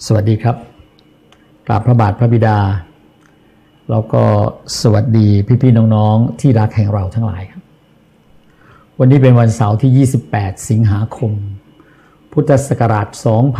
สวัสดีครับกราบพระบาทพระบิดาแล้วก็สวัสดีพี่ๆน้องๆที่รักแห่งเราทั้งหลายครับวันนี้เป็นวันเสาร์ที่28สิงหาคมพุทธศักราช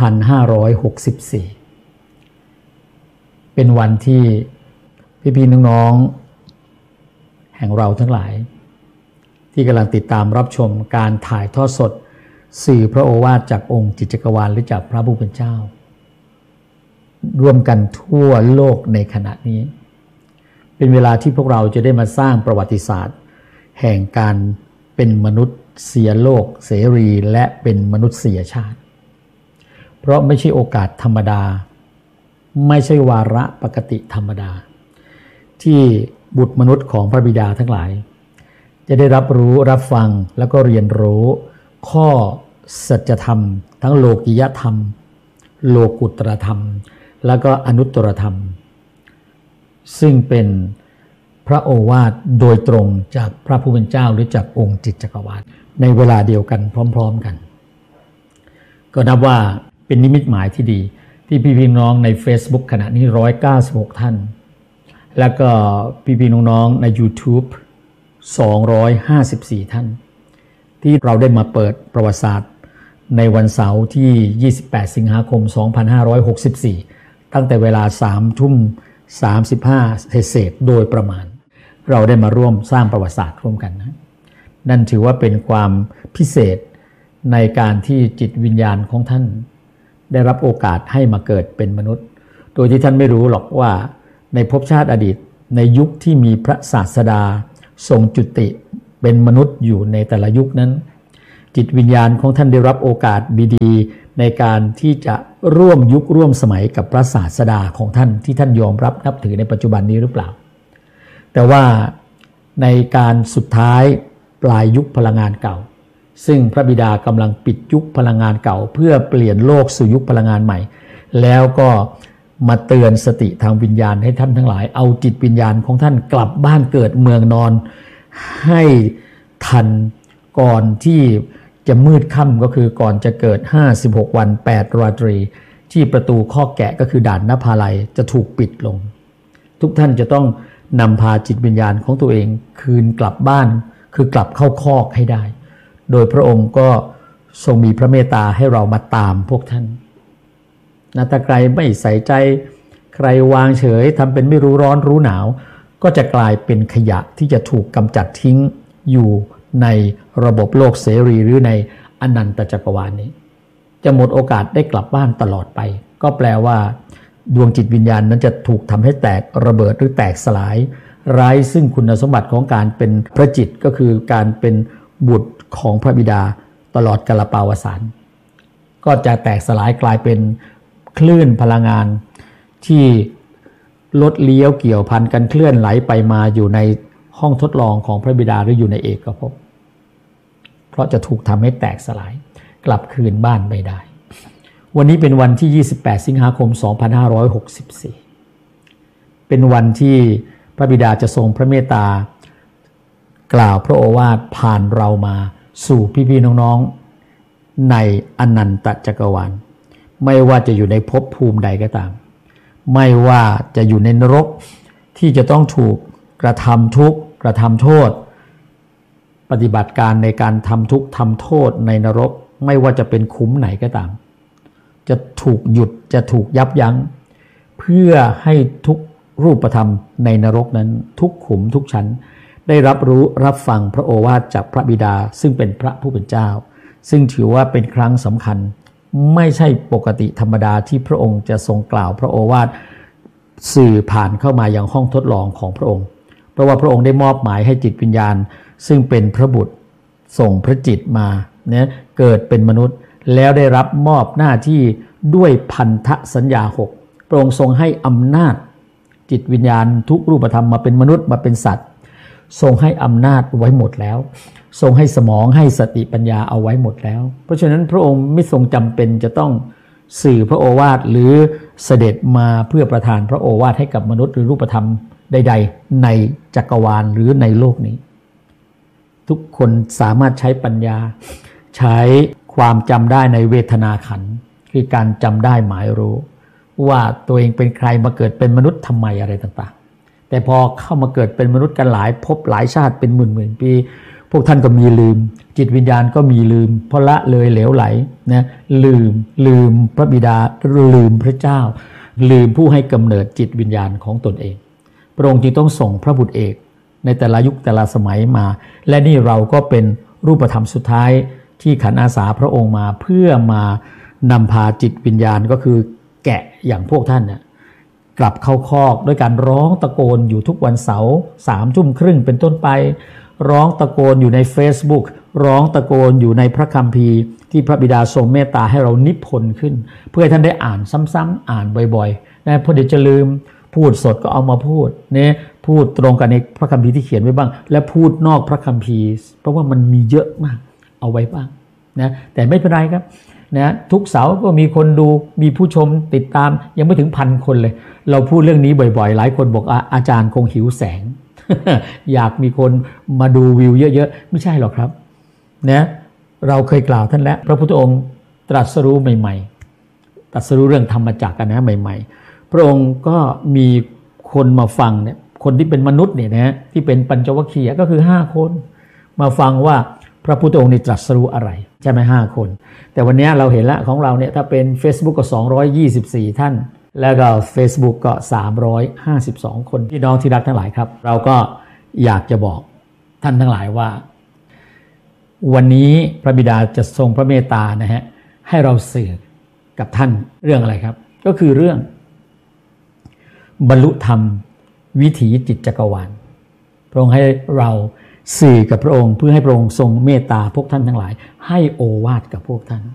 2564เป็นวันที่พี่ๆน้องๆแห่งเราทั้งหลายที่กำลังติดตามรับชมการถ่ายทอดสดสื่อพระโอวาทจากองค์จิตจักรวาลหรือจากพระผู้เป็นเจ้าร่วมกันทั่วโลกในขณะนี้เป็นเวลาที่พวกเราจะได้มาสร้างประวัติศาสตร์แห่งการเป็นมนุษยโลกเสรีและเป็นมนุษยชาติเพราะไม่ใช่โอกาสธรรมดาไม่ใช่วาระปกติธรรมดาที่บุตรมนุษย์ของพระบิดาทั้งหลายจะได้รับรู้รับฟังแล้วก็เรียนรู้ข้อสัจธรรมทั้งโลกิยธรรมโลกุตตรธรรมแล้วก็อนุตตรธรรมซึ่งเป็นพระโอวาทโดยตรงจากพระผู้เป็นเจ้าหรือจากองค์จิตจักรวาลในเวลาเดียวกันพร้อมๆกันก็นับว่าเป็นนิมิตหมายที่ดีที่พี่ๆน้องใน Facebook ขณะนี้196ท่านแล้วก็พี่ๆน้องๆใน YouTube 254ท่านที่เราได้มาเปิดประวัติศาสตร์ในวันเสาร์ที่28สิงหาคม2564ตั้งแต่เวลา 3:35 เศษโดยประมาณเราได้มาร่วมสร้างประวัติศาสตร์ร่วมกันนะนั่นถือว่าเป็นความพิเศษในการที่จิตวิญญาณของท่านได้รับโอกาสให้มาเกิดเป็นมนุษย์โดยที่ท่านไม่รู้หรอกว่าในภพชาติอดีตในยุคที่มีพระศาสดาทรงจุติเป็นมนุษย์อยู่ในแต่ละยุคนั้นจิตวิญญาณของท่านได้รับโอกาสดีๆในการที่จะร่วมยุคร่วมสมัยกับพระศาสดาของท่านที่ท่านยอมรับนับถือในปัจจุบันนี้หรือเปล่าแต่ว่าในการสุดท้ายปลายยุคพลังงานเก่าซึ่งพระบิดากำลังปิดยุคพลังงานเก่าเพื่อเปลี่ยนโลกสู่ยุคพลังงานใหม่แล้วก็มาเตือนสติทางวิญญาณให้ท่านทั้งหลายเอาจิตวิญญาณของท่านกลับบ้านเกิดเมืองนอนให้ทันก่อนที่จะมืดค่ำก็คือก่อนจะเกิด56วัน8ราตรีที่ประตูคอกแกะก็คือด่านนภาลัยจะถูกปิดลงทุกท่านจะต้องนำพาจิตวิญญาณของตัวเองคืนกลับบ้านคือกลับเข้าคอกให้ได้โดยพระองค์ก็ทรงมีพระเมตตาให้เรามาตามพวกท่านถ้าใครไม่ใส่ใจใครวางเฉยทำเป็นไม่รู้ร้อนรู้หนาวก็จะกลายเป็นขยะที่จะถูกกำจัดทิ้งอยู่ในระบบโลกเสรีหรือในอนันตจักรวาลนี้จะหมดโอกาสได้กลับบ้านตลอดไปก็แปลว่าดวงจิตวิญญาณนั้นจะถูกทำให้แตกระเบิดหรือแตกสลายไร้ซึ่งคุณสมบัติของการเป็นพระจิตก็คือการเป็นบุตรของพระบิดาตลอดกาลปาวสานก็จะแตกสลายกลายเป็นคลื่นพลังงานที่ลดเลี้ยวเกี่ยวพันกันเคลื่อนไหลไปมาอยู่ในห้องทดลองของพระบิดาหรืออยู่ในเอกภพเพราะจะถูกทำให้แตกสลายกลับคืนบ้านไม่ได้วันนี้เป็นวันที่28สิงหาคม2564เป็นวันที่พระบิดาจะทรงพระเมตตากล่าวพระโอวาทผ่านเรามาสู่พี่ๆน้องๆในอนันตจักรวาลไม่ว่าจะอยู่ในภพภูมิใดก็ตามไม่ว่าจะอยู่ในนรกที่จะต้องถูกกระทำทุกข์กระทำโทษปฏิบัติการในการทำทุกข์ทำโทษในนรกไม่ว่าจะเป็นขุมไหนก็ตามจะถูกหยุดจะถูกยับยั้งเพื่อให้ทุกรูปธรรมในนรกนั้นทุกขุมทุกชั้นได้รับรู้รับฟังพระโอวาทจากพระบิดาซึ่งเป็นพระผู้เป็นเจ้าซึ่งถือว่าเป็นครั้งสำคัญไม่ใช่ปกติธรรมดาที่พระองค์จะทรงกล่าวพระโอวาทสื่อผ่านเข้ามายังห้องทดลองของพระองค์เพราะว่าพระองค์ได้มอบหมายให้จิตวิญญาณซึ่งเป็นพระบุตรส่งพระจิตมาเนี่ยเกิดเป็นมนุษย์แล้วได้รับมอบหน้าที่ด้วยพันธสัญญา6พระองค์ทรงให้อำนาจจิตวิญญาณทุกรูปธรรมมาเป็นมนุษย์มาเป็นสัตว์ทรงให้อำนาจไว้หมดแล้วทรงให้สมองให้สติปัญญาเอาไว้หมดแล้วเพราะฉะนั้นพระองค์ไม่ทรงจำเป็นจะต้องสื่อพระโอวาทหรือเสด็จมาเพื่อประทานพระโอวาทให้กับมนุษย์หรือรูปธรรมใดๆในจักรวาลหรือในโลกนี้ทุกคนสามารถใช้ปัญญาใช้ความจำได้ในเวทนาขันธ์คือการจำได้หมายรู้ว่าตัวเองเป็นใครมาเกิดเป็นมนุษย์ทำไมอะไรต่างๆแต่พอเข้ามาเกิดเป็นมนุษย์กันหลายภพหลายชาติเป็นหมื่นปีพวกท่านก็มีลืมจิตวิญญาณก็มีลืมเพราะละเลยเหลวไหลนะลืมพระบิดาลืมพระเจ้าลืมผู้ให้กำเนิดจิตวิญญาณของตนเองพระองค์จึงต้องส่งพระบุตรเอกในแต่ละยุคแต่ละสมัยมาและนี่เราก็เป็นรูปธรรมสุดท้ายที่ขันอาสาพระองค์มาเพื่อมานำพาจิตวิญญาณก็คือแกะอย่างพวกท่านเนี่ยกลับเข้าคอกด้วยการร้องตะโกนอยู่ทุกวันเสาร์21:30เป็นต้นไปร้องตะโกนอยู่ใน Facebook ร้องตะโกนอยู่ในพระคัมภีร์ที่พระบิดาทรงเมตตาให้เรานิพนธ์ขึ้นเพื่อให้ท่านได้อ่านซ้ำๆอ่านบ่อยๆนะเพราะเดี๋ยวจะลืมพูดสดก็เอามาพูดเนี่ยพูดตรงกันในพระคัมภีร์ที่เขียนไว้บ้างและพูดนอกพระคัมภีร์เพราะว่ามันมีเยอะมากเอาไว้บ้างนะแต่ไม่เป็นไรครับนะทุกเสาร์ก็มีคนดูมีผู้ชมติดตามยังไม่ถึง1,000 คนเลยเราพูดเรื่องนี้บ่อยๆหลายคนบอกอาจารย์คงหิวแสง อยากมีคนมาดูวิวเยอะๆไม่ใช่หรอกครับนะเราเคยกล่าวท่านแล้วพระพุทธองค์ตรัสรู้ใหม่ๆตรัสรู้เรื่องธรรมจักรกันนะใหม่ๆพระองค์ก็มีคนมาฟังเนี่ยคนที่เป็นมนุษย์เนี่ยนะที่เป็นปัญจวัคคีย์ก็คือ5 คนมาฟังว่าพระพุทธองค์นี่ตรัสรู้อะไรใช่ไหม5 คนแต่วันนี้เราเห็นละของเราเนี่ยถ้าเป็น Facebook ก็224ท่านแล้วก็ Facebook ก็352คนพี่น้องที่รักทั้งหลายครับเราก็อยากจะบอกท่านทั้งหลายว่าวันนี้พระบิดาจะทรงพระเมตตานะฮะให้เราสื่อกับท่านเรื่องอะไรครับก็คือเรื่องบรรลุธรรมวิถีจิตจักรวาลพระองค์ให้เราสื่อกับพระองค์เพื่อให้พระองค์ทรงเมตตาพวกท่านทั้งหลายให้โอวาทกับพวกท่าน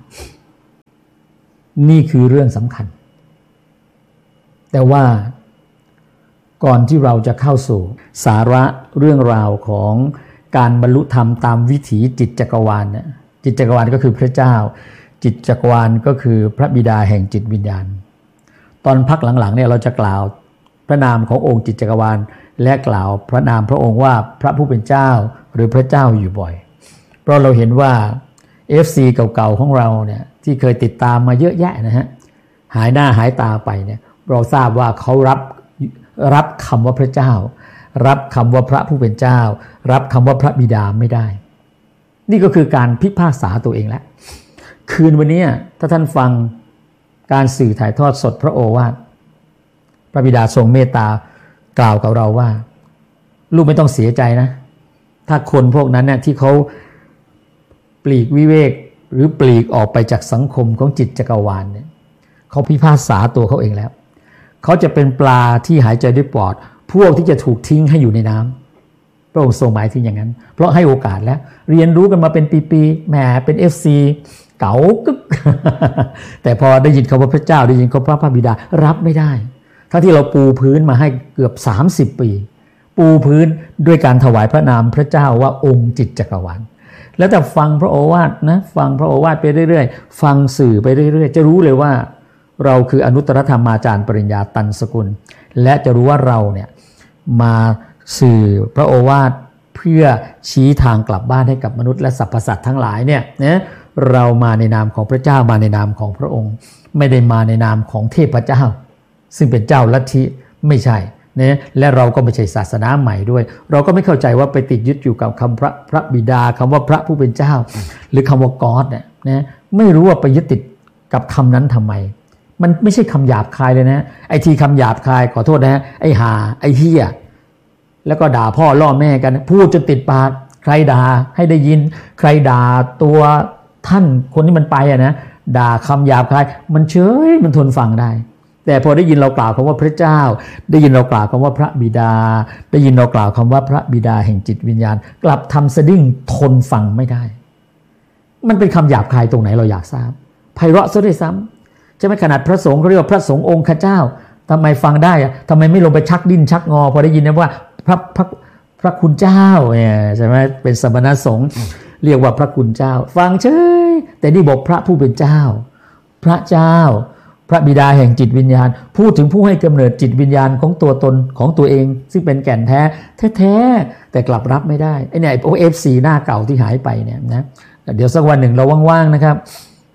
นี่คือเรื่องสำคัญแต่ว่าก่อนที่เราจะเข้าสู่สาระเรื่องราวของการบรรลุธรรมตามวิถีจิตจักรวาลเนี่ยจิตจักรวาลก็คือพระเจ้าจิตจักรวาลก็คือพระบิดาแห่งจิตวิญญาณตอนพักหลังๆเนี่ยเราจะกล่าวพระนามขององค์จิตจักรวาลและกล่าวพระนามพระองค์ว่าพระผู้เป็นเจ้าหรือพระเจ้าอยู่บ่อยเพราะเราเห็นว่า FC เก่าๆของเราเนี่ยที่เคยติดตามมาเยอะแยะนะฮะหายหน้าหายตาไปเนี่ยเราทราบว่าเขารับคำว่าพระเจ้ารับคำว่าพระผู้เป็นเจ้ารับคำว่าพระบิดาไม่ได้นี่ก็คือการพิพากษาตัวเองแล้วคืนวันนี้ถ้าท่านฟังการสื่อถ่ายทอดสดพระโอวาทพระบิดาทรงเมตตากล่าวกับเราว่าลูกไม่ต้องเสียใจนะถ้าคนพวกนั้นเนี่ยที่เขาปลีกวิเวกหรือปลีกออกไปจากสังคมของจิตจักรวาลเนี่ยเขาพิพากษาตัวเขาเองแล้วเขาจะเป็นปลาที่หายใจด้วยปอดพวกที่จะถูกทิ้งให้อยู่ในน้ำพระองค์ทรงหมายถึงอย่างนั้นเพราะให้โอกาสแล้วเรียนรู้กันมาเป็นปีๆแหมเป็น FC เก๋ากึก แต่พอได้ยินคำว่าพระเจ้าได้ยินคำว่าพระบิดารับไม่ได้ทั้งที่เราปูพื้นมาให้เกือบ30 ปีปูพื้นด้วยการถวายพระนามพระเจ้าว่าองค์จิตจักรวาลแล้วแต่ฟังพระโอวาทนะฟังพระโอวาทไปเรื่อยๆฟังสื่อไปเรื่อยๆจะรู้เลยว่าเราคืออนุตตรธรรมาจารย์ปริญญาตันสกุลและจะรู้ว่าเราเนี่ยมาสื่อพระโอวาทเพื่อชี้ทางกลับบ้านให้กับมนุษย์และสรรพสัตว์ทั้งหลายเนี่ยนะเรามาในนามของพระเจ้ามาในนามของพระองค์ไม่ได้มาในนามของเทพเจ้าซึ่งเป็นเจ้าลัทธิไม่ใช่นะและเราก็ไม่ใช่ศาสนาใหม่ด้วยเราก็ไม่เข้าใจว่าไปติดยึดอยู่กับคำพระบิดาคำว่าพระผู้เป็นเจ้าหรือคำว่ากอดเนี่ยนะไม่รู้ว่าไปยึดติดกับคำนั้นทำไมมันไม่ใช่คำหยาบคายเลยนะไอ้ที่คำหยาบคายขอโทษนะไอ้ห่าไอ้เหี้ยแล้วก็ด่าพ่อล่อแม่กันพูดจนติดปากใครด่าให้ได้ยินใครด่าตัวท่านคนที่มันไปนะด่าคำหยาบคายมันเฉยมันทนฟังได้แต่พอได้ยินเรากล่าวคำว่าพระเจ้าได้ยินเรากล่าวคำว่าพระบิดาได้ยินเรากล่าวคำว่าพระบิดาแห่งจิตวิญญาณกลับทำสะดิ้งทนฟังไม่ได้มันเป็นคำหยาบคายตรงไหนเราอยากทราบไพเราะซะด้วยซ้ำใช่ไหมขนาดพระสงฆ์เขาเรียกว่าพระสงฆ์องค์ข้าเจ้าทำไมฟังได้อะทำไมไม่ลงไปชักดิ้นชักงอพอได้ยินนะว่าพระคุณเจ้าเนี่ยใช่ไหมเป็นสมณสงฆ์เรียกว่าพระคุณเจ้าฟังเฉยแต่นี่บอกพระผู้เป็นเจ้าพระเจ้าพระบิดาแห่งจิตวิญญาณพูดถึงผู้ให้กำเนิดจิตวิญญาณของตัวตนของตัวเองซึ่งเป็นแก่นแท้แต่กลับรับไม่ได้ไอ้เนี่ยพวก FC หน้าเก่าที่หายไปเนี่ยนะเดี๋ยวสักวันหนึ่งเราว่างๆนะครับ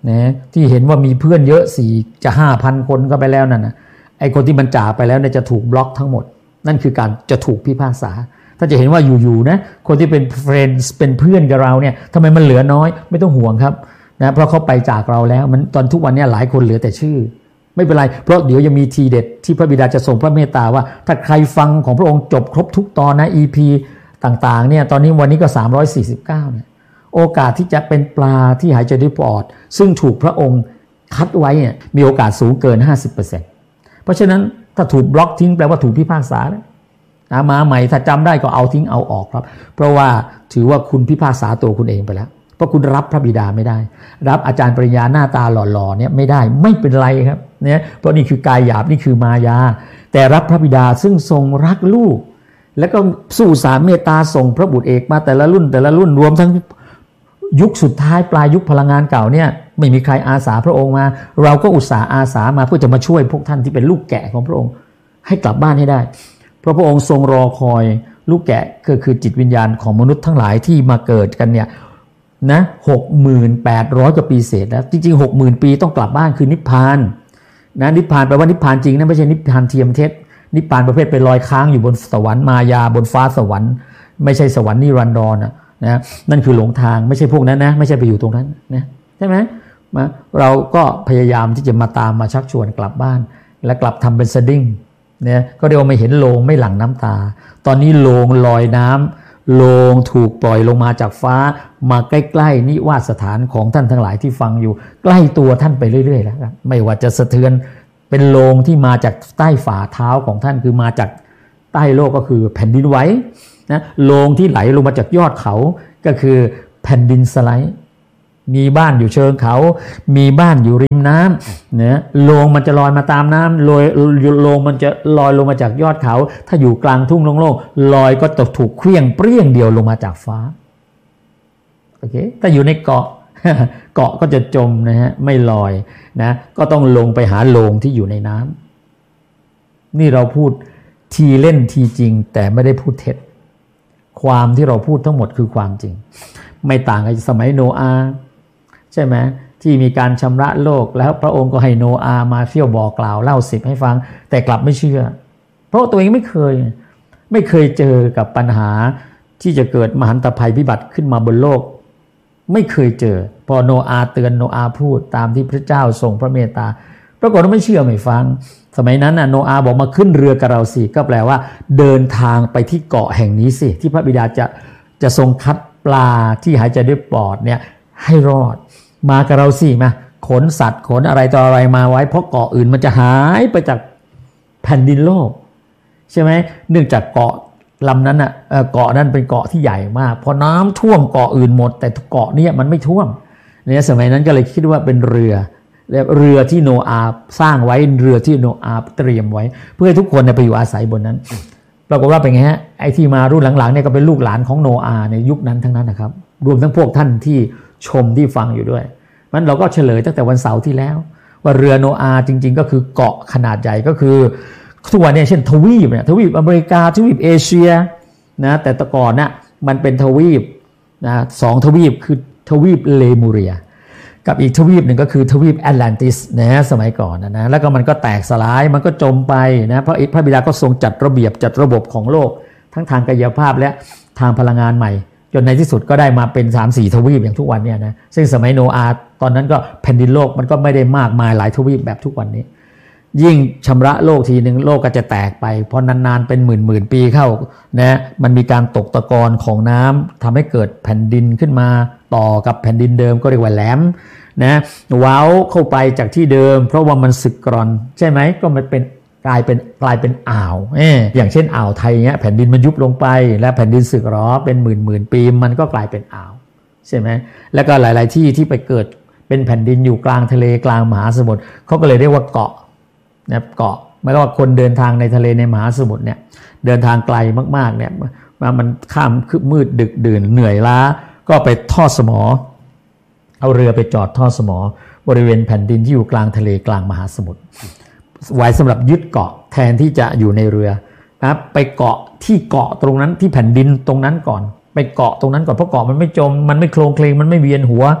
นะที่เห็นว่ามีเพื่อนเยอะ4จะ 5,000 คนก็ไปแล้วนั่นนะไอ้คนที่มันจากไปแล้วเนี่ยจะถูกบล็อกทั้งหมดนั่นคือการจะถูกพิพากษาถ้าจะเห็นว่าอยู่ๆนะคนที่เป็น friends เป็นเพื่อนกับเราเนี่ยทำไมมันเหลือน้อยไม่ต้องห่วงครับนะเพราะเขาไปจากเราแล้วมันตอนทุกวันนี้หลายคนเหลือแต่ชื่อไม่เป็นไรเพราะเดี๋ยวยังมีทีเด็ดที่พระบิดาจะทรงพระเมตตาว่าถ้าใครฟังของพระองค์จบครบทุกตอนนะ EP ต่างๆเนี่ยตอนนี้วันนี้ก็349เนี่ยโอกาสที่จะเป็นปลาที่หายใจด้วยปอดซึ่งถูกพระองค์คัดไว้เนี่ยมีโอกาสสูงเกิน 50% เพราะฉะนั้นถ้าถูกบล็อกทิ้งแปลว่าถูกพิพากษาแล้วมาใหม่ถ้าจำได้ก็เอาทิ้งเอาออกครับเพราะว่าถือว่าคุณพิพากษาตัวคุณเองไปแล้วเพราะคุณรับพระบิดาไม่ได้รับอาจารย์ปริญญาหน้าตาหล่อๆเนี่ยไม่ได้ไม่เป็นไรครับเนี่ยเพราะนี่คือกายหยาบนี่คือมายาแต่รับพระบิดาซึ่งทรงรักลูกแล้วก็สู้สารเมตตาส่งพระบุตรเอกมาแต่ละรุ่นรวมทั้งยุคสุดท้ายปลายยุคพลังงานเก่าเนี่ยไม่มีใครอาสาพระองค์มาเราก็อุตส่าห์อาสามาเพื่อจะมาช่วยพวกท่านที่เป็นลูกแกะของพระองค์ให้กลับบ้านให้ได้เพราะพระองค์ทรงรอคอยลูกแกะก็คือจิตวิญญาณของมนุษย์ทั้งหลายที่มาเกิดกันเนี่ยนะ 6,800 กว่าปีเศษแล้วจริงๆ 60,000 ปีต้องกลับบ้านคือนิพพานนะนิพพานแปลว่านิพพานจริงนะไม่ใช่นิพพานเทียมเท็จนิพพานประเภทไปลอยค้างอยู่บนสวรรค์มายาบนฟ้าสวรรค์ไม่ใช่สวรรค์นิรันดรนะนั่นคือหลงทางไม่ใช่พวกนั้นนะไม่ใช่ไปอยู่ตรงนั้นนะใช่ไหมเราก็พยายามที่จะมาตามมาชักชวนกลับบ้านและกลับทำเป็นสดิ้งเนี่ยก็เรียกว่าไม่เห็นโลงไม่หลั่งน้ำตาตอนนี้โลงลอยน้ำโลงถูกปล่อยลงมาจากฟ้ามาใกล้ๆนิวาสสถานของท่านทั้งหลายที่ฟังอยู่ใกล้ตัวท่านไปเรื่อยๆแล้วครับไม่ว่าจะสะเทือนเป็นโลงที่มาจากใต้ฝ่าเท้าของท่านคือมาจากใต้โลกก็คือแผ่นดินไหวนะโลงที่ไหลลงมาจากยอดเขาก็คือแผ่นดินสไลด์มีบ้านอยู่เชิงเขามีบ้านอยู่ริมน้ำเนี่ยโลงมันจะลอยมาตามน้ำโลงมันจะลอยลงมาจากยอดเขาถ้าอยู่กลางทุ่งโล่งๆลอยก็จะถูกเคลื่องเปรี้ยงเดียวลงมาจากฟ้าโอเคถ้าอยู่ในเกาะ เกาะก็จะจมนะฮะไม่ลอยนะก็ต้องลงไปหาโลงที่อยู่ในน้ำนี่เราพูดทีเล่นทีจริงแต่ไม่ได้พูดเท็จความที่เราพูดทั้งหมดคือความจริงไม่ต่างกับสมัยโนอาห์ใช่ไหมที่มีการชำระโลกแล้วพระองค์ก็ให้โนอาห์มาเที่ยวบอกกล่าวเล่า10ให้ฟังแต่กลับไม่เชื่อเพราะตัวเองไม่เคยเจอกับปัญหาที่จะเกิดมหันตภัยพิบัติขึ้นมาบนโลกไม่เคยเจอพอโนอาห์เตือนโนอาห์พูดตามที่พระเจ้าทรงพระเมตตาปรากฏว่าไม่เชื่อไม่ฟังสมัยนั้นโนอาห์บอกมาขึ้นเรือกับเราสิก็แปลว่าเดินทางไปที่เกาะแห่งนี้สิที่พระบิดาจะทรงคัดปลาที่หายใจด้วยปอดเนี่ยให้รอดมากับเราสิมาขนสัตว์ขนอะไรต่ออะไรมาไว้เพราะเกาะอื่นมันจะหายไปจากแผ่นดินโลกใช่ไหมเนื่องจากเกาะลำนั้นเกาะนั้นเป็นเกาะที่ใหญ่มากพอน้ำท่วมเกาะอื่นหมดแต่เกาะนี้มันไม่ท่วมเนี่ยสมัยนั้นก็เลยคิดว่าเป็นเรือที่โนอาห์สร้างไว้เรือที่โนอาห์เตรียมไว้เพื่อให้ทุกคนไปอยู่อาศัยบนนั้นปรากฏว่าเป็นไงฮะไอ้ที่มารุ่นหลังๆเนี่ยก็เป็นลูกหลานของโนอาห์ในยุคนั้นทั้งนั้นนะครับรวมทั้งพวกท่านที่ชมที่ฟังอยู่ด้วยมันเราก็เฉลยตั้งแต่วันเสาร์ที่แล้วว่าเรือโนอาห์จริงๆก็คือเกาะขนาดใหญ่ก็คือทุกวันนี้เช่นทวีปเนี่ยทวีปอเมริกาทวีปเอเชียนะแต่แต่ก่อนน่ะมันเป็นทวีปนะ2ทวีปคือทวีปเลมูเรียกับอีกทวีปหนึ่งก็คือทวีปแอตแลนติสนะสมัยก่อนนะแล้วก็มันก็แตกสลายมันก็จมไปนะเพราะพระบิดาก็ทรงจัดระเบียบจัดระบบของโลกทั้งทางกายภาพและทางพลังงานใหม่จนในที่สุดก็ได้มาเป็น 3-4 ทวีปอย่างทุกวันเนี่ยนะซึ่งสมัยโนอาห์ตอนนั้นก็แผ่นดินโลกมันก็ไม่ได้มากมายหลายทวีปแบบทุกวันนี้ยิ่งชำระโลกทีนึงโลกก็จะแตกไปพอนานๆเป็นหมื่นปีเข้านะมันมีการตกตะกอนของน้ำทำให้เกิดแผ่นดินขึ้นมาต่อกับแผ่นดินเดิมก็เรียกว่าแหลมนะเว้าเข้าไปจากที่เดิมเพราะว่ามันสึกกร่อนใช่ไหมก็มันเป็นกลายเป็นอ่าวอย่างเช่นอ่าวไทยเงี้ยแผ่นดินมันยุบลงไปและแผ่นดินสึกหรอเป็นหมื่นปีมันก็กลายเป็นอ่าวใช่ไหมแล้วก็หลายๆที่ไปเกิดเป็นแผ่นดินอยู่กลางทะเลกลางมหาสมุทรเขาก็เลยเรียกว่าเกาะนะเกาะหมายความว่าคนเดินทางในทะเลในมหาสมุทรเนี่ยเดินทางไกลมากๆเนี่ยมันข้ามคืบมืดดึกดื่นเหนื่อยล้าก็ไปทอดสมอเอาเรือไปจอดทอดสมอบริเวณแผ่นดินที่อยู่กลางทะเลกลางมหาสมุทรไว้สำหรับยึดเกาะแทนที่จะอยู่ในเรือนะไปเกาะที่เกาะตรงนั้นที่แผ่นดินตรงนั้นก่อนไปเกาะตรงนั้นก่อนเพราะเกาะมันไม่จมมันไม่โคลงเคลงมันไม่เวียนหัว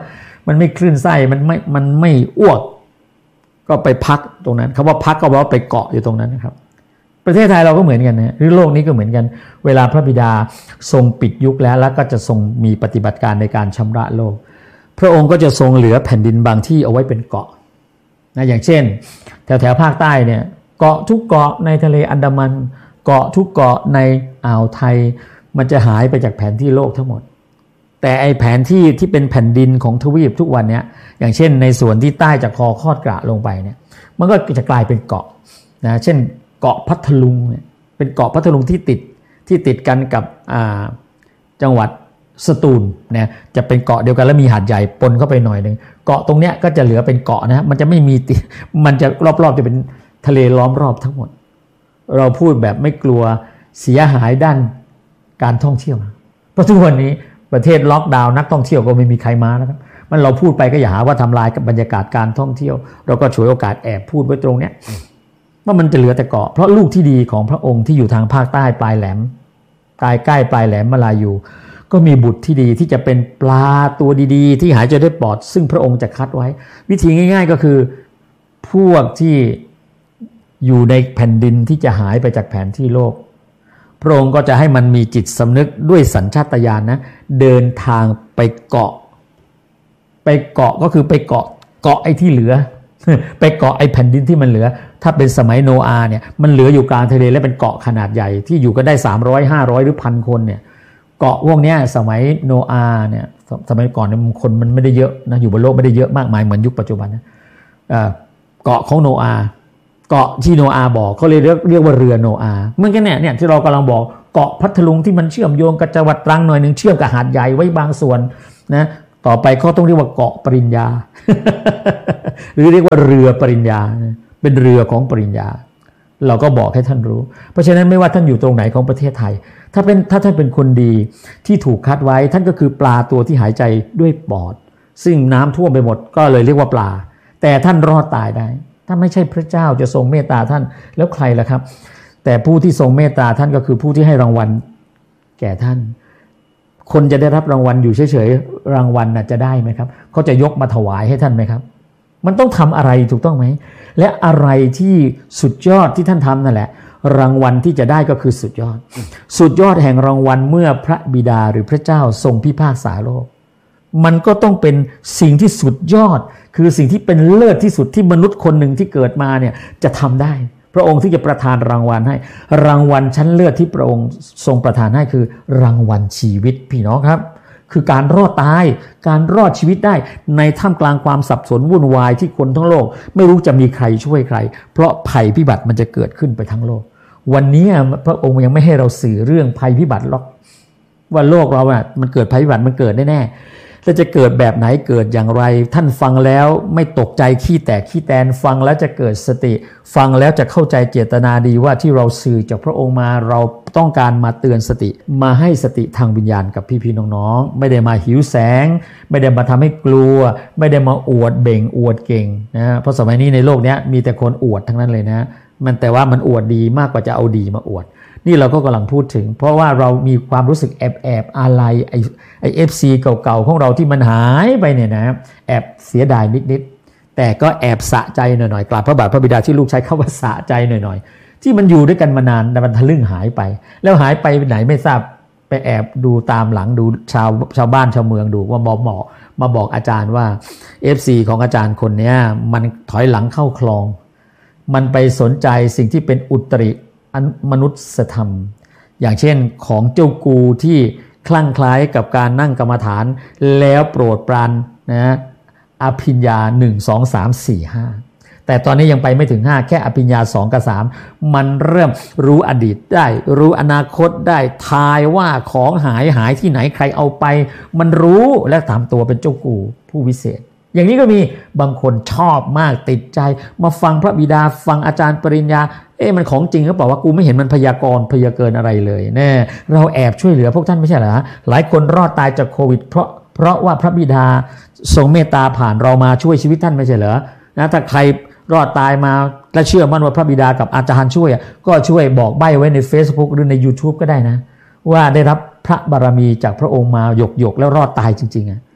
มันไม่คลื่นไส้มันไม่อ้วกก็ไปพักตรงนั้นคำว่าพักก็แปลว่าไปเกาะอยู่ตรงนั้นนะครับประเทศไทยเราก็เหมือนกันนะหรือโลกนี้ก็เหมือนกันเวลาพระบิดาทรงปิดยุคแล้วก็จะทรงมีปฏิบัติการในการชำระโลกพระองค์ก็จะทรงเหลือแผ่นดินบางที่เอาไว้เป็นเกาะนะอย่างเช่นแถวภาคใต้เนี่ยเกาะทุกเกาะในทะเลอันดามันเกาะทุกเกาะในอ่าวไทยมันจะหายไปจากแผนที่โลกทั้งหมดแต่ไอแผนที่เป็นแผ่นดินของทวีปทุกวันเนี้ยอย่างเช่นในส่วนที่ใต้จากคอคอดกระลงไปเนี่ยมันก็จะกลายเป็นเกาะนะเช่นเกาะพัทลุงเนี่ยเป็นเกาะพัทลุงที่ติดกันกับจังหวัดสตูลเนี่ยจะเป็นเกาะเดียวกันแล้วมีหาดใหญ่ปนเข้าไปหน่อยนึงเกาะตรงเนี้ยก็จะเหลือเป็นเกาะนะมันจะไม่มีมันจะรอบๆจะเป็นทะเลล้อมรอบทั้งหมดเราพูดแบบไม่กลัวเสียหายด้านการท่องเที่ยวเพราะทุกวันนี้ประเทศล็อกดาวน์นักท่องเที่ยวก็ไม่มีใครมาแล้วครับมันเราพูดไปก็อย่าหาว่าทำลายบรรยากาศการท่องเที่ยวเราก็ฉวยโอกาสแอบพูดไว้ตรงเนี้ยว่ามันจะเหลือแต่เกาะเพราะลูกที่ดีของพระองค์ที่อยู่ทางภาคใต้ปลายแหลมใกล้ปลายแหลมมาลายูก็มีบุตรที่ดีที่จะเป็นปลาตัวดีๆที่หายใจด้วยปอดซึ่งพระองค์จะคัดไว้วิธีง่ายๆก็คือพวกที่อยู่ในแผ่นดินที่จะหายไปจากแผนที่โลกพระองค์ก็จะให้มันมีจิตสำนึกด้วยสัญชาตญาณนะเดินทางไปเกาะก็คือไปเกาะไอ้ที่เหลือไปเกาะไอ้แผ่นดินที่มันเหลือถ้าเป็นสมัยโนอาห์เนี่ยมันเหลืออยู่กลางทะเลและเป็นเกาะขนาดใหญ่ที่อยู่กันได้300 500หรือ 1,000 คนเนี่ยเกาะพวกนี้สมัยโนอาห์เนี่ยสมัยก่อนเนี่ยคนมันไม่ได้เยอะนะอยู่บนโลกไม่ได้เยอะมากมายเหมือนยุคปัจจุบันนะเกาะของโนอาห์เกาะที่โนอาห์บอกเขาเรียกว่าเรือโนอาห์เหมือนกันเนี่ยที่เรากำลังบอกเกาะพัทลุงที่มันเชื่อมโยงกับจังหวัดตรังหน่อยนึงเชื่อมกับหาดใหญ่ไว้บางส่วนนะต่อไปเขาต้องเรียกว่าเกาะปริญญา หรือเรียกว่าเรือปริญญาเป็นเรือของปริญญาเราก็บอกให้ท่านรู้เพราะฉะนั้นไม่ว่าท่านอยู่ตรงไหนของประเทศไทยถ้าท่านเป็นคนดีที่ถูกคัดไว้ท่านก็คือปลาตัวที่หายใจด้วยปอดซึ่งน้ำท่วมไปหมดก็เลยเรียกว่าปลาแต่ท่านรอดตายได้ถ้าไม่ใช่พระเจ้าจะทรงเมตตาท่านแล้วใครล่ะครับแต่ผู้ที่ทรงเมตตาท่านก็คือผู้ที่ให้รางวัลแก่ท่านคนจะได้รับรางวัลอยู่เฉยๆรางวัลน่ะจะได้ไหมครับเขาจะยกมาถวายให้ท่านไหมครับมันต้องทำอะไรถูกต้องไหมและอะไรที่สุดยอดที่ท่านทำนั่นแหละรางวัลที่จะได้ก็คือสุดยอดแห่งรางวัลเมื่อพระบิดาหรือพระเจ้าทรงพิพากษาโลกมันก็ต้องเป็นสิ่งที่สุดยอดคือสิ่งที่เป็นเลิศที่สุดที่มนุษย์คนหนึ่งที่เกิดมาเนี่ยจะทำได้พระองค์ที่จะประทานรางวัลให้รางวัลชั้นเลิศที่พระองค์ทรงประทานให้คือรางวัลชีวิตพี่น้องครับคือการรอดตายการรอดชีวิตได้ในท่ามกลางความสับสนวุ่นวายที่คนทั้งโลกไม่รู้จะมีใครช่วยใครเพราะภัยพิบัติมันจะเกิดขึ้นไปทั้งโลกวันนี้พระองค์ยังไม่ให้เราสื่อเรื่องภัยพิบัติหรอกว่าโลกเรามันเกิดภัยพิบัติมันเกิดแน่ๆแล้วจะเกิดแบบไหนเกิดอย่างไรท่านฟังแล้วไม่ตกใจขี้แตกขี้แตนฟังแล้วจะเกิดสติฟังแล้วจะเข้าใจเจตนาดีว่าที่เราสื่อจากพระองค์มาเราต้องการมาเตือนสติมาให้สติทางวิญญาณกับพี่ๆน้องๆไม่ได้มาหิวแสงไม่ได้มาทำให้กลัวไม่ได้มาอวดเบ่งอวดเก่งนะเพราะสมัยนี้ในโลกนี้มีแต่คนอวดทั้งนั้นเลยนะมันแต่ว่ามันอวดดีมากกว่าจะเอาดีมาอวดนี่เราก็กำลังพูดถึงเพราะว่าเรามีความรู้สึกแอบอะไรไอ้ FC เก่าๆของเราที่มันหายไปเนี่ยนะแอบเสียดายนิดๆแต่ก็แอบสะใจหน่อยๆกราบพระบาทพระบิดาที่ลูกใช้คำว่าสะใจหน่อยๆที่มันอยู่ด้วยกันมานานแต่มันทะลึ่งหายไปแล้วหายไปไหนไม่ทราบไปแอบดูตามหลังดูชาวบ้านชาวเมืองดูว่ามาบอกอาจารย์ว่า FC ของอาจารย์คนนี้มันถอยหลังเข้าคลองมันไปสนใจสิ่งที่เป็นอุตริมนุษยธรรมอย่างเช่นของเจ้ากูที่คลั่งคล้ายกับการนั่งกรรมฐานแล้วโปรดปรานนะอภิญญา1 2 3 4 5แต่ตอนนี้ยังไปไม่ถึง5แค่อภิญญา2กับ3มันเริ่มรู้อดีตได้รู้อนาคตได้ทายว่าของหายที่ไหนใครเอาไปมันรู้และทำตัวเป็นเจ้ากูผู้วิเศษอย่างนี้ก็มีบางคนชอบมากติดใจมาฟังพระบิดาฟังอาจารย์ปริญญามันของจริงหรือเปล่าว่ากูไม่เห็นมันพยากรณ์พยาเกินอะไรเลยแน่เราแอบช่วยเหลือพวกท่านไม่ใช่เหรอหลายคนรอดตายจากโควิดเพราะว่าพระบิดาทรงเมตตาผ่านเรามาช่วยชีวิตท่านไม่ใช่เหรอนะถ้าใครรอดตายมาและเชื่อมั่นว่าพระบิดากับอาจารย์ช่วยก็ช่วยบอกใบ้ไว้ใน Facebook หรือใน YouTube ก็ได้นะว่าได้รับพระบารมีจากพระองค์มาหยกแล้วรอดตายจริงๆ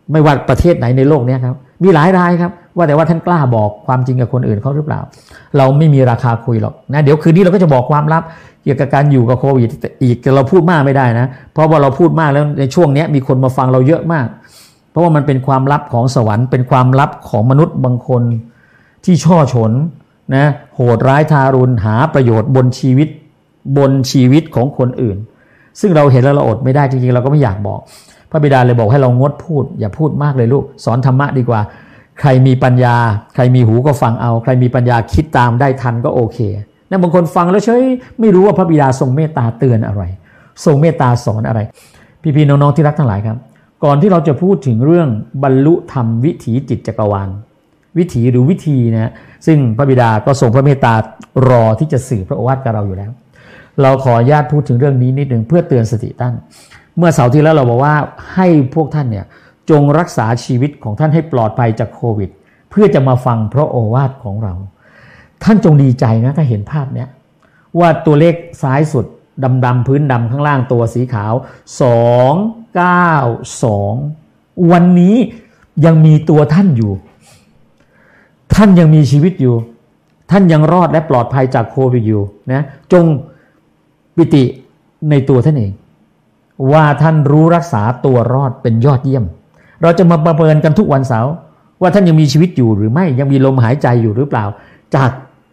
ไม่ว่าประเทศไหนในโลกนี้ครับมีหลายรายครับว่าแต่ว่าท่านกล้าบอกความจริงกับคนอื่นเขาหรือเปล่าเราไม่มีราคาคุยหรอกนะเดี๋ยวคืนนี้เราก็จะบอกความลับเกี่ยวกับการอยู่กับโควิดอีกเราพูดมากไม่ได้นะเพราะว่าเราพูดมากแล้วในช่วงนี้มีคนมาฟังเราเยอะมากเพราะว่ามันเป็นความลับของสวรรค์เป็นความลับของมนุษย์บางคนที่ช่อฉนนะโหดร้ายทารุณหาประโยชน์บนชีวิตของคนอื่นซึ่งเราเห็นแล้วเราอดไม่ได้จริงๆเราก็ไม่อยากบอกพระบิดาเลยบอกให้เรางดพูดอย่าพูดมากเลยลูกสอนธรรมะดีกว่าใครมีปัญญาใครมีหูก็ฟังเอาใครมีปัญญาคิดตามได้ทันก็โอเคนะบางคนฟังแล้วเฉยไม่รู้ว่าพระบิดาทรงเมตตาเตือนอะไรทรงเมตตาสอนอะไรพี่ๆน้องๆที่รักทั้งหลายครับก่อนที่เราจะพูดถึงเรื่องบรรลุธรรมวิถีจิตจักรวาลวิถีหรือวิธีนะซึ่งพระบิดาก็ทรงพระเมตตารอที่จะสื่อพระโอวาทกับเราอยู่แล้วเราขออนุญาตพูดถึงเรื่องนี้นิดหนึ่งเพื่อเตือนสติท่านเมื่อเสาร์ที่แล้วเราบอกว่าให้พวกท่านเนี่ยจงรักษาชีวิตของท่านให้ปลอดภัยจากโควิดเพื่อจะมาฟังพระโอวาทของเราท่านจงดีใจนะถ้าเห็นภาพเนี้ยว่าตัวเลขซ้ายสุดดำๆพื้นดำข้างล่างตัวสีขาว292วันนี้ยังมีตัวท่านอยู่ท่านยังมีชีวิตอยู่ท่านยังรอดและปลอดภัยจากโควิดอยู่นะจงปิติในตัวท่านเองว่าท่านรู้รักษาตัวรอดเป็นยอดเยี่ยมเราจะมาประเมินกันทุกวันเสาร์ว่าท่านยังมีชีวิตอยู่หรือไม่ยังมีลมหายใจอยู่หรือเปล่าจาก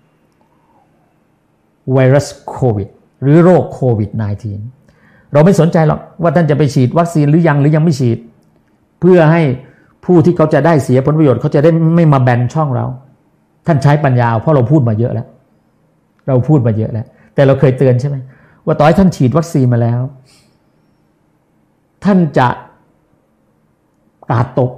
ไวรัสโควิดหรือโรคโควิด -19 เราไม่สนใจหรอกว่าท่านจะไปฉีดวัคซีนหรือยังไม่ฉีดเพื่อให้ผู้ที่เขาจะได้เสียผลประโยชน์เขาจะได้ไม่มาแบนช่องเราท่านใช้ปัญญาเพราะเราพูดมาเยอะแล้วแต่เราเคยเตือนใช่ไหมว่าต่อให้ท่านฉีดวัคซีนมาแล้วท่านจะกาดตก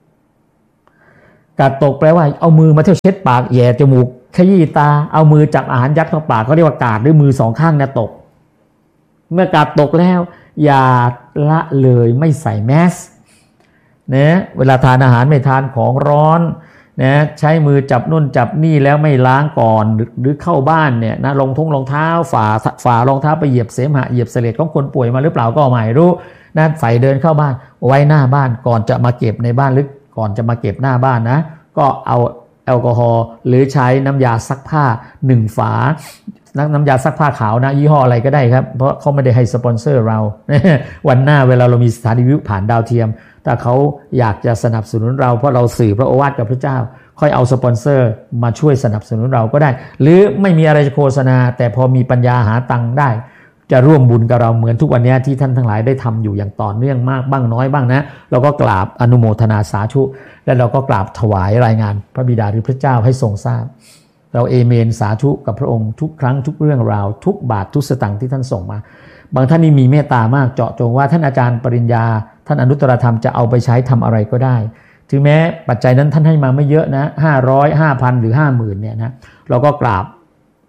แปลว่าเอามือมาเที่ยวเช็ดปากแย่จมูกขยี้ตาเอามือจับอาหารยัดเข้าปากเขาเรียกว่ากาดด้วยมือสองข้างนะตกเมื่อกาดตกแล้วอย่าละเลยไม่ใส่แมสนะเวลาทานอาหารไม่ทานของร้อนนะใช้มือจับนู่นจับนี่แล้วไม่ล้างก่อนหรือเข้าบ้านเนี่ยนะรองเท้าฝ่ารองเท้าไปเหยียบเสมหะเหยียบเสลดของคนป่วยมาหรือเปล่าก็ไม่รู้นะใส่เดินเข้าบ้านไว้หน้าบ้านก่อนจะมาเก็บในบ้านหรือก่อนจะมาเก็บหน้าบ้านนะก็เอาแอลกอฮอล์หรือใช้น้ำยาซักผ้า1ฝาน้ำยาซักผ้าขาวนะยี่ห้ออะไรก็ได้ครับเพราะเขาไม่ได้ให้สปอนเซอร์เราวันหน้าเวลาเรามีสถานีวิทยุผ่านดาวเทียมถ้าเขาอยากจะสนับสนุนเราเพราะเราสื่อพระโอวาทกับพระเจ้าค่อยเอาสปอนเซอร์มาช่วยสนับสนุนเราก็ได้หรือไม่มีอะไรจะโฆษณาแต่พอมีปัญญาหาตังค์ได้จะร่วมบุญกับเราเหมือนทุกวันนี้ที่ท่านทั้งหลายได้ทำอยู่อย่างต่อเนื่องมากบ้างน้อยบ้างนะเราก็กราบอนุโมทนาสาธุและเราก็กราบถวายรายงานพระบิดาหรือพระเจ้าให้ทรงทราบเราเอเมนสาธุกับพระองค์ทุกครั้งทุกเรื่องราวทุกบาททุกสตางค์ที่ท่านส่งมาบางท่านนี่มีเมตตามากเจาะจงว่าท่านอาจารย์ปริญญาท่านอนุตตรธรรมจะเอาไปใช้ทำอะไรก็ได้ถึงแม้ปัจจัยนั้นท่านให้มาไม่เยอะนะ500 5,000 หรือ 50,000 เนี่ยนะเราก็กราบ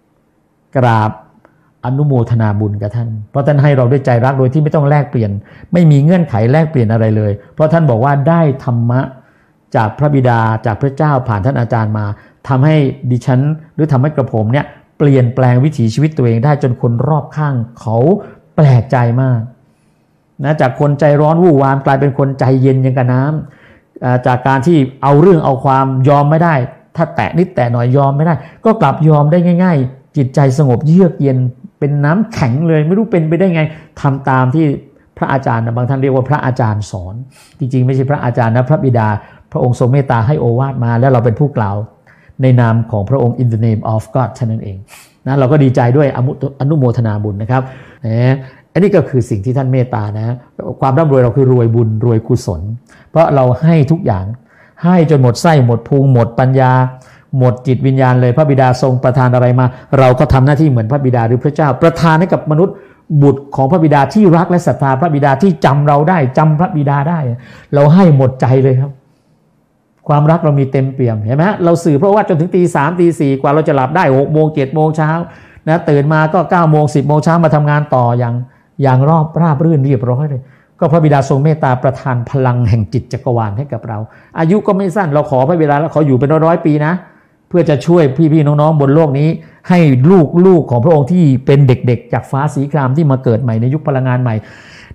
อนุโมทนาบุญกับท่านเพราะท่านให้เราด้วยใจรักโดยที่ไม่ต้องแลกเปลี่ยนไม่มีเงื่อนไขแลกเปลี่ยนอะไรเลยเพราะท่านบอกว่าได้ธรรมะจากพระบิดาจากพระเจ้าผ่านท่านอาจารย์มาทำให้ดิฉันหรือทำให้กระผมเนี่ยเปลี่ยนแปลงวิถีชีวิตตัวเองได้จนคนรอบข้างเขาแปลกใจมากนะจากคนใจร้อนวู่วามกลายเป็นคนใจเย็นอย่างกับน้ำจากการที่เอาเรื่องเอาความยอมไม่ได้ถ้าแตะนิดแตะหน่อยยอมไม่ได้ก็กลับยอมได้ง่ายๆจิตใจสงบเยือกเย็นเป็นน้ำแข็งเลยไม่รู้เป็นไปได้ไงทำตามที่พระอาจารย์บางท่านเรียกว่าพระอาจารย์สอนจริงๆไม่ใช่พระอาจารย์นะพระบิดาพระองค์ทรงเมตตาให้โอวาทมาแล้วเราเป็นผู้กล่าวในนามของพระองค์ in the name of God เท่านั้นเองนะเราก็ดีใจด้วยอนุโมทนาบุญนะครับอันนี้ก็คือสิ่งที่ท่านเมตตานะความร่ำรวยเราคือรวยบุญรวยกุศลเพราะเราให้ทุกอย่างให้จนหมดไส้หมดพุงหมดปัญญาหมดจิตวิญญาณเลยพระบิดาทรงประทานอะไรมาเราก็ทำหน้าที่เหมือนพระบิดาหรือพระเจ้าประทานให้กับมนุษย์บุตรของพระบิดาที่รักและศรัทธาพระบิดาที่จำเราได้จำพระบิดาได้เราให้หมดใจเลยครับความรักเรามีเต็มเปี่ยมเห็นไหมเราสื่อเพราะว่าจนถึงตี 3 ตี 4กว่าเราจะหลับได้6 โมง 7 โมงเช้านะตื่นมาก็9 โมง 10 โมงเช้ามาทำงานต่ออย่างราบรื่นเรียบร้อยเลยก็พระบิดาทรงเมตตาประทานพลังแห่งจิตจักรวาลให้กับเราอายุก็ไม่สั้นเราขอพระบิดาแล้วขออยู่เป็น100 ปีนะเพื่อจะช่วยพี่ๆน้องๆบนโลกนี้ให้ลูกของพระองค์ที่เป็นเด็กๆจากฟ้าสีครามที่มาเกิดใหม่ในยุคพลังงานใหม่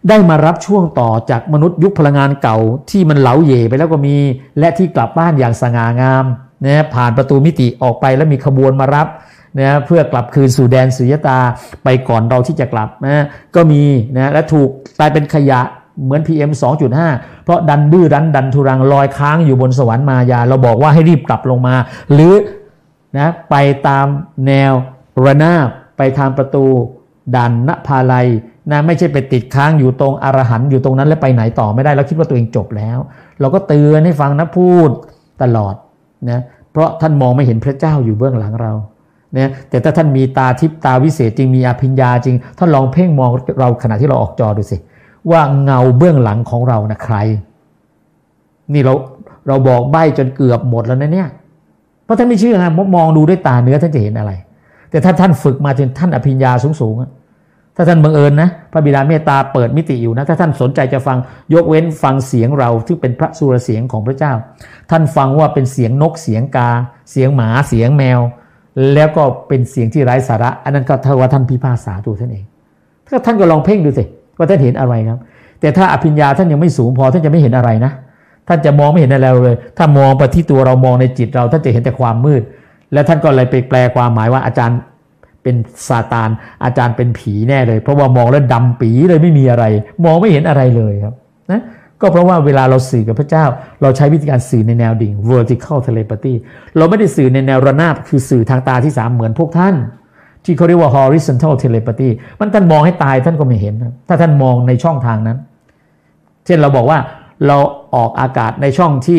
ได้มารับช่วงต่อจากมนุษย์ยุคพลังงานเก่าที่มันเหลาเหย่ไปแล้วก็มีและที่กลับบ้านอย่างสง่างามนะผ่านประตูมิติออกไปแล้วมีขบวนมารับนะเพื่อกลับคืนสู่แดนสุญญตาไปก่อนเราที่จะกลับนะก็มีนะและถูกกลายเป็นขยะเหมือน PM 2.5 เพราะดันดื้อรั้นดันทุรังลอยค้างอยู่บนสวรรค์มายาเราบอกว่าให้รีบกลับลงมาหรือนะไปตามแนวระนาบไปทางประตูด่านนภาลัยนะไม่ใช่ไปติดค้างอยู่ตรงอรหันต์อยู่ตรงนั้นแล้วไปไหนต่อไม่ได้แล้วคิดว่าตัวเองจบแล้วเราก็เตือนให้ฟังนะพูดตลอดนะเพราะท่านมองไม่เห็นพระเจ้าอยู่เบื้องหลังเราเนี่ยแต่ถ้าท่านมีตาทิพย์ตาวิเศษจริงมีอภิญญาจริงท่านลองเพ่งมองเราขณะที่เราออกจอดูสิว่าเงาเบื้องหลังของเรานะใครนี่เราบอกใบ้จนเกือบหมดแล้วนะเนี่ยเพราะท่านไม่เชื่อไงมองดูด้วยตาเนื้อท่านจะเห็นอะไรแต่ถ้าท่านฝึกมาจนท่านอภิญญาสูงถ้าท่านบังเอิญนะพระบิดาเมตตาเปิดมิติอยู่นะถ้าท่านสนใจจะฟังยกเว้นฟังเสียงเราที่เป็นพระสุรเสียงของพระเจ้าท่านฟังว่าเป็นเสียงนกเสียงกาเสียงหมาเสียงแมวแล้วก็เป็นเสียงที่ไร้สาระอันนั้นก็เท่าว่าท่านพิพากษาตัวท่านเองถ้าท่านก็ลองเพ่งดูสิว่าท่านเห็นอะไรครับแต่ถ้าอภิญญาท่านยังไม่สูงพอท่านจะไม่เห็นอะไรนะท่านจะมองไม่เห็นอะไรเลยถ้ามองไปที่ตัวเรามองในจิตเราท่านจะเห็นแต่ความมืดแล้วท่านก็เลยไปแปลความหมายว่าอาจารย์เป็นซาตานอาจารย์เป็นผีแน่เลยเพราะว่ามองแล้วดำปีเลยไม่มีอะไรมองไม่เห็นอะไรเลยครับนะก็เพราะว่าเวลาเราสื่อกับพระเจ้าเราใช้วิธีการสื่อในแนวดิ่ง vertical telepathy เราไม่ได้สื่อในแนวระนาบคือสื่อทางตาที่3เหมือนพวกท่านที่เขาเรียกว่า horizontal telepathy มันท่านมองให้ตายท่านก็ไม่เห็นถ้าท่านมองในช่องทางนั้นเช่นเราบอกว่าเราออกอากาศในช่องที่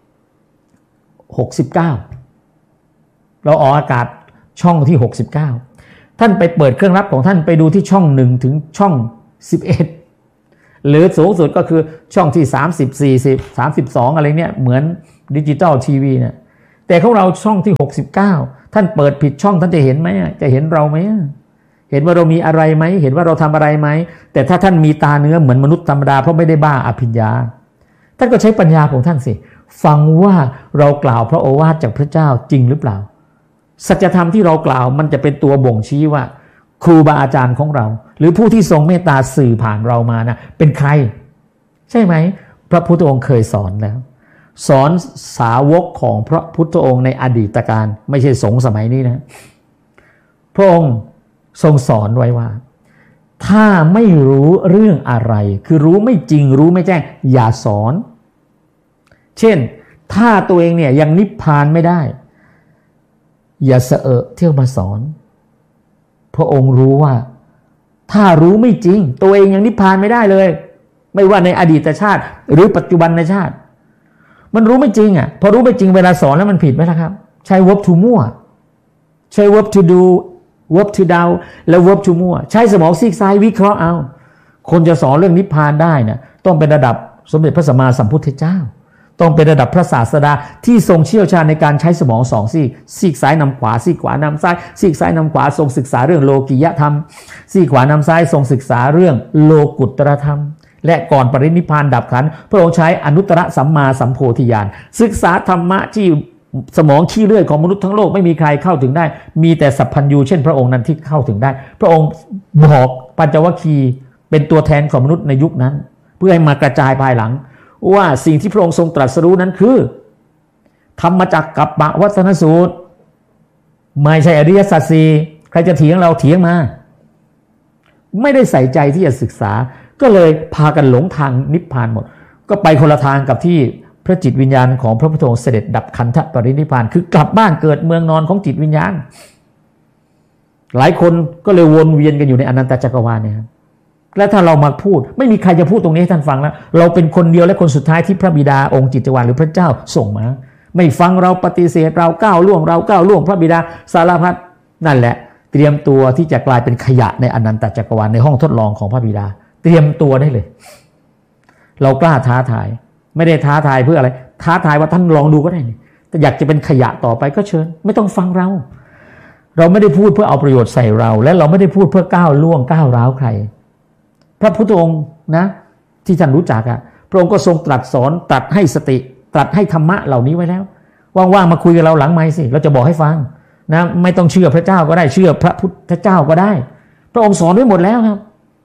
69เราออกอากาศช่องที่69ท่านไปเปิดเครื่องรับของท่านไปดูที่ช่อง1ถึงช่อง11หรือสูงสุดก็คือช่องที่30 40 32อะไรเนี่ยเหมือนดิจิตอลทีวีเนี่ยแต่ของเราช่องที่69ท่านเปิดผิดช่องท่านจะเห็นไหมจะเห็นเราไหมเห็นว่าเรามีอะไรไหมเห็นว่าเราทำอะไรไหมแต่ถ้าท่านมีตาเนื้อเหมือนมนุษย์ธรรมดาเพราะไม่ได้บ้าอภิญญาท่านก็ใช้ปัญญาของท่านสิฟังว่าเรากล่าวพระโอวาทจากพระเจ้าจริงหรือเปล่าสัจธรรมที่เรากล่าวมันจะเป็นตัวบ่งชี้ว่าครูบาอาจารย์ของเราหรือผู้ที่ทรงเมตตาสื่อผ่านเรามานะเป็นใครใช่ไหมพระพุทธองค์เคยสอนแล้วสอนสาวกของพระพุทธองค์ในอดีตการไม่ใช่สงฆ์สมัยนี้นะพระองค์ทรงสอนไว้ว่าถ้าไม่รู้เรื่องอะไรคือรู้ไม่จริงรู้ไม่แจ้งอย่าสอนเช่นถ้าตัวเองเนี่ยยังนิพพานไม่ได้อย่าเสอะเที่ยวมาสอนพระองค์รู้ว่าถ้ารู้ไม่จริงตัวเองยังนิพพานไม่ได้เลยไม่ว่าในอดีตชาติหรือปัจจุบันในชาติมันรู้ไม่จริงพอรู้ไม่จริงเวลาสอนแล้วมันผิดไหมล่ะครับใช้ verb to มั่วใช้ verb to do verb to down แล้ว verb to มั่วใช้สมองซีกซ้ายวิเคราะห์เอาคนจะสอนเรื่องนิพพานได้นะต้องเป็นระดับสมเด็จพระสัมมาสัมพุทธเจ้าต้องเป็นระดับพระศาสดาที่ทรงเชี่ยวชาญในการใช้สมอง2ซีกซ้ายนำขวาซีกขวานำซ้ายซีกซ้ายนำขวาทรงศึกษาเรื่องโลกิยธรรมซีกขวานำซ้ายทรงศึกษาเรื่องโลกุตตรธรรมและก่อนปรินิพพานดับขันธ์พระองค์ใช้อนุตตรสัมมาสัมโพธิญาณศึกษาธรรมะที่สมองขี้เลื่อยของมนุษย์ทั้งโลกไม่มีใครเข้าถึงได้มีแต่สัพพัญญูเช่นพระองค์นั้นที่เข้าถึงได้พระองค์บอกปัญจวัคคีย์เป็นตัวแทนของมนุษย์ในยุคนั้นเพื่อให้มากระจายภายหลังว่าสิ่งที่พระองค์ทรงตรัสรู้นั้นคือธรรมจักรกัปปวัฏนสูตรไม่ใช่อริยสัจสี่ใครจะเถียงเราเถียงมาไม่ได้ใส่ใจที่จะศึกษาก็เลยพากันหลงทางนิพพานหมดก็ไปคนละทางกับที่พระจิตวิญญาณของพระพุทธองค์เสด็จดับขันธปรินิพพานคือกลับบ้านเกิดเมืองนอนของจิตวิญญาณหลายคนก็เลยวนเวียนกันอยู่ในอนันตจักรวาลเนี่ยและถ้าเรามาพูดไม่มีใครจะพูดตรงนี้ให้ท่านฟังแล้วเราเป็นคนเดียวและคนสุดท้ายที่พระบิดาองค์จิตวาลหรือพระเจ้าส่งมาไม่ฟังเราปฏิเสธเราก้าวล่วงพระบิดาสารพัดนั่นแหละเตรียมตัวที่จะกลายเป็นขยะในอนันตจักรวาลในห้องทดลองของพระบิดาเตรียมตัวได้เลยเรากล้าท้าทายไม่ได้ท้าทายเพื่ออะไรท้าทายว่าท่านลองดูก็ได้แต่อยากจะเป็นขยะต่อไปก็เชิญไม่ต้องฟังเราไม่ได้พูดเพื่อเอาประโยชน์ใส่เราและเราไม่ได้พูดเพื่อก้าวล่วงก้าวร้าวใครพระพุทธองค์นะที่ท่านรู้จักพระองค์ก็ทรงตรัสสอนตรัสให้สติตรัสให้ธรรมะเหล่านี้ไว้แล้วว่างๆมาคุยกับเราหลังไมค์สิเราจะบอกให้ฟังนะไม่ต้องเชื่อพระเจ้าก็ได้เชื่อพระพุทธเจ้าก็ได้พระองค์สอนไว้หมดแล้วครับ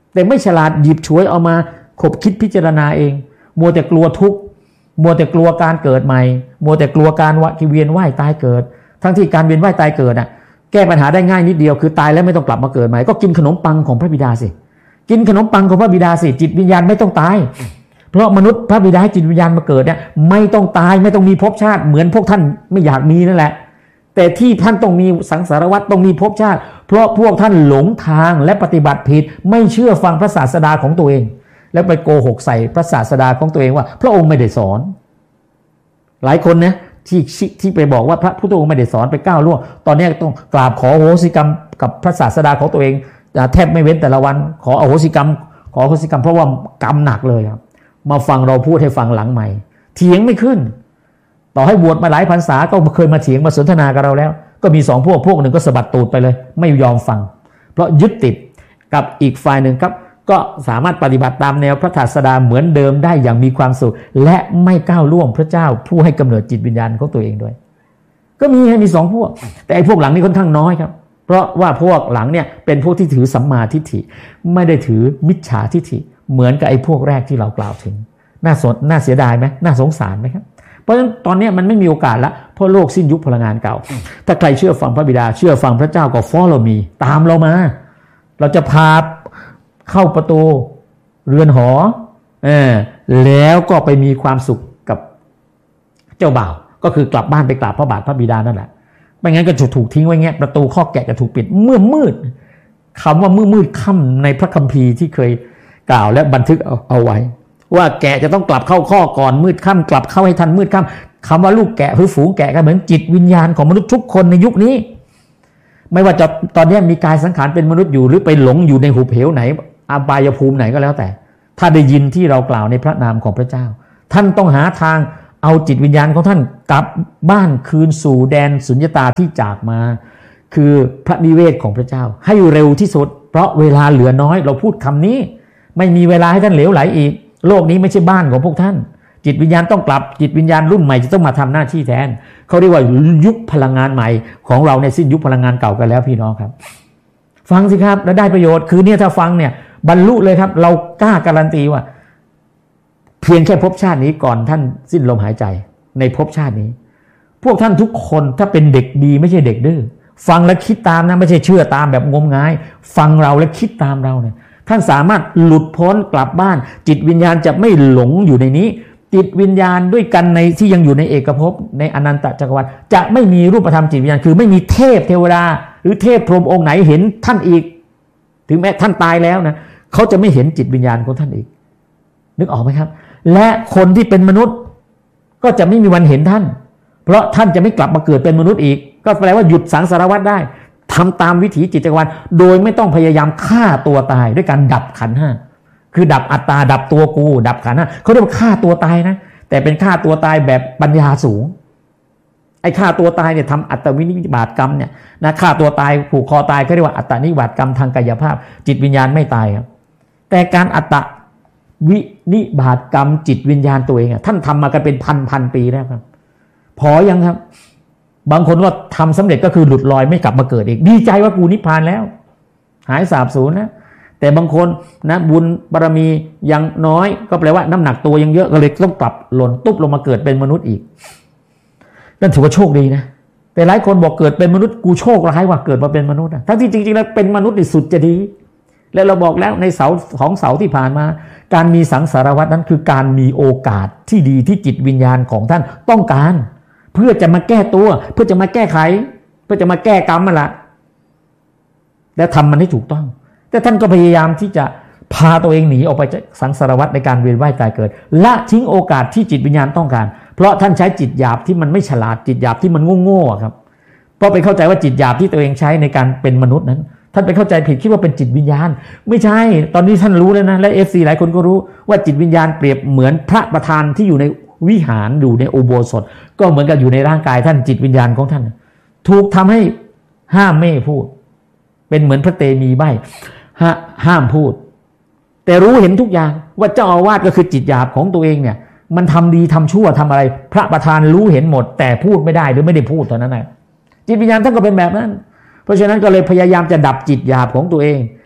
แต่ไม่ฉลาดหยิบฉวยเอามาคบคิดพิจารณาเองมัวแต่กลัวทุกข์มัวแต่กลัวการเกิดใหม่มัวแต่กลัวการเวียนว่ายตายเกิดทั้งที่การเวียนว่ายตายเกิดน่ะแก้ปัญหาได้ง่ายนิดเดียวคือตายแล้วไม่ต้องกลับมาเกิดใหม่ก็กินขนมปังของพระบิดาสิกินขนมปังของพระบิดาสิจิตวิญญาณไม่ต้องตายเพราะมนุษย์พระบิดาให้จิตวิญญาณมาเกิดเนี่ยไม่ต้องตายไม่ต้องมีภพชาติเหมือนพวกท่านไม่อยากมีนั่นแหละแต่ที่ท่านต้องมีสังสารวัฏต้องมีภพชาติเพราะพวกท่านหลงทางและปฏิบัติผิดไม่เชื่อฟังพระศาสดาของตัวเองแล้วไปโกหกใส่พระศาสดาของตัวเองว่าพระองค์ไม่ได้สอนหลายคนนะที่ไปบอกว่าพระพุทธองค์ไม่ได้สอนไปก้าวล่วงตอนนี้ต้องกราบขออโหสิกรรมกับพระศาสดาของตัวเองแทบไม่เว้นแต่ละวันขออโหสิกรรมเพราะว่ากรรมหนักเลยครับมาฟังเราพูดให้ฟังหลังใหม่เถียงไม่ขึ้นต่อให้บวชมาหลายพรรษาก็เคยมาเถียงมาสนทนากับเราแล้วก็มีสองพวกหนึ่งก็สะบัดตูดไปเลยไม่ยอมฟังเพราะยึดติดกับอีกฝ่ายหนึ่งครับก็สามารถปฏิบัติตามแนวพระศาสดาเหมือนเดิมได้อย่างมีความสุขและไม่ก้าวล่วงพระเจ้าผู้ให้กำเนิดจิตวิญญาณของตัวเองด้วยก็มีสองพวกแต่ไอ้พวกหลังนี่ค่อนข้างน้อยครับเพราะว่าพวกหลังเนี่ยเป็นพวกที่ถือสัมมาทิฏฐิไม่ได้ถือมิจฉาทิฏฐิเหมือนกับไอ้พวกแรกที่เรากล่าวถึงน่าเสียดายไหมน่าสงสารไหมครับเพราะฉะนั้นตอนนี้มันไม่มีโอกาสละเพราะโลกสิ้นยุคพลังงานเก่าถ้าใครเชื่อฟังพระบิดาเชื่อฟังพระเจ้าก็ follow me ตามเรามาเราจะพาเข้าประตูเรือนหอแล้วก็ไปมีความสุขกับเจ้าบ่าวก็คือกลับบ้านไปกราบพระบาทพระบิดานั่นแหละไม่งั้นก็จะถูกทิ้งไว้เงี้ยประตูข้อแกะจะถูกปิดเมื่อมืดคำว่ามืดค่ำในพระคัมภีร์ที่เคยกล่าวและบันทึกเอาไว้ว่าแกะจะต้องกลับเข้าข้อก่อนมืดค่ำกลับเข้าให้ทันมืดค่ำคำว่าลูกแกะหรือฝูงแกะก็เหมือนจิตวิญญาณของมนุษย์ทุกคนในยุคนี้ไม่ว่าจะตอนนี้มีกายสังขารเป็นมนุษย์อยู่หรือไปหลงอยู่ในหุบเหวไหนอบายภูมิไหนก็แล้วแต่ถ้าได้ยินที่เรากล่าวในพระนามของพระเจ้าท่านต้องหาทางเอาจิตวิญญาณของท่านกลับบ้านคืนสู่แดนสุญญตาที่จากมาคือพระนิเวศของพระเจ้าให้เร็วที่สุดเพราะเวลาเหลือน้อยเราพูดคำนี้ไม่มีเวลาให้ท่านเหลวไหลอีกโลกนี้ไม่ใช่บ้านของพวกท่านจิตวิญญาณต้องกลับจิตวิญญาณรุ่นใหม่จะต้องมาทำหน้าที่แทนเขาเรียกว่ายุคพลังงานใหม่ของเราในสิ้นยุคพลังงานเก่ากันแล้วพี่น้องครับฟังสิครับแล้วได้ประโยชน์คือเนี่ยถ้าฟังเนี่ยบรรลุเลยครับเรากล้าการันตีว่าเพียงแค่ภพชาตินี้ก่อนท่านสิ้นลมหายใจในภพชาตินี้พวกท่านทุกคนถ้าเป็นเด็กดีไม่ใช่เด็กดื้อฟังและคิดตามนะไม่ใช่เชื่อตามแบบงมงายฟังเราและคิดตามเราเนี่ยท่านสามารถหลุดพ้นกลับบ้านจิตวิญญาณจะไม่หลงอยู่ในนี้จิตวิญญาณด้วยกันในที่ยังอยู่ในเอกภพในอนันตจักรวาลจะไม่มีรูปธรรมจิตวิญญาณคือไม่มีเทพเทวดาหรือเทพพรหมองค์ไหนเห็นท่านอีกถึงแม้ท่านตายแล้วนะเขาจะไม่เห็นจิตวิญญาณของท่านอีกนึกออกไหมครับและคนที่เป็นมนุษย์ก็จะไม่มีวันเห็นท่านเพราะท่านจะไม่กลับมาเกิดเป็นมนุษย์อีกก็แปลว่าหยุดสังสารวัฏได้ทำตามวิถีจิตจักรวาลโดยไม่ต้องพยายามฆ่าตัวตายด้วยการดับขันธ์ห้าคือดับอัตตาดับตัวกูดับขันธ์ห้าเขาเรียกว่าฆ่าตัวตายนะแต่เป็นฆ่าตัวตายแบบปัญญาสูงไอ้ฆ่าตัวตายเนี่ยทำอัตวินิบาตกรรมเนี่ยนะฆ่าตัวตายผูกคอตายเขาเรียกว่าอัตนิบาตกรรมทางกายภาพจิตวิญญาณไม่ตายครับแต่การอัตวินิบาตกรรมจิตวิญญาณตัวเองท่านทำมากันเป็นพันปีแล้วครับพอยังครับบางคนว่าทำสำเร็จก็คือหลุดลอยไม่กลับมาเกิดอีกดีใจว่ากูนิพพานแล้วหายสาบสูญนะแต่บางคนนะบุญบารมียังน้อยก็แปลว่าน้ำหนักตัวยังเยอะก็เลยต้องปรับหล่นตุ๊บลงมาเกิดเป็นมนุษย์อีกนั่นถือว่าโชคดีนะแต่หลายคนบอกเกิดเป็นมนุษย์กูโชคร้ายว่าเกิดมาเป็นมนุษย์ทั้งที่จริงๆแล้วเป็นมนุษย์นี่สุดจะดีและเราบอกแล้วในเสาที่ผ่านมาการมีสังสารวัฏนั้นคือการมีโอกาสที่ดีที่จิตวิญญาณของท่านต้องการเพื่อจะมาแก้ตัวเพื่อจะมาแก้ไขเพื่อจะมาแก้กรรมนั่นแหละและทำมันให้ถูกต้องแต่ท่านก็พยายามที่จะพาตัวเองหนีออกไปจากสังสารวัฏในการเวียนว่ายตายเกิดละทิ้งโอกาสที่จิตวิญญาณต้องการเพราะท่านใช้จิตหยาบที่มันไม่ฉลาดจิตหยาบที่มันโง่ๆครับเพราะไปเข้าใจว่าจิตหยาบที่ตัวเองใช้ในการเป็นมนุษย์นั้นท่านไปเข้าใจผิดคิดว่าเป็นจิตวิญญาณไม่ใช่ตอนนี้ท่านรู้แล้วนะและ FC หลายคนก็รู้ว่าจิตวิญญาณเปรียบเหมือนพระประธานที่อยู่ในวิหารอยู่ในอุโบสถก็เหมือนกับอยู่ในร่างกายท่านจิตวิญญาณของท่านถูกทำให้ห้ามไม่พูดเป็นเหมือนพระเตมีใบ้ห้ามพูดแต่รู้เห็นทุกอย่างว่าเจ้าอาวาสก็คือจิตหยาบของตัวเองเนี่ยมันทำดีทำชั่วทำอะไรพระประธานรู้เห็นหมดแต่พูดไม่ได้หรือไม่ได้พูดเท่านั้นแหละจิตวิญญาณท่านก็เป็นแบบนั้นเพราะฉะนั้นก็เลยพยายามจะดับจิตหยาบของตัวเอง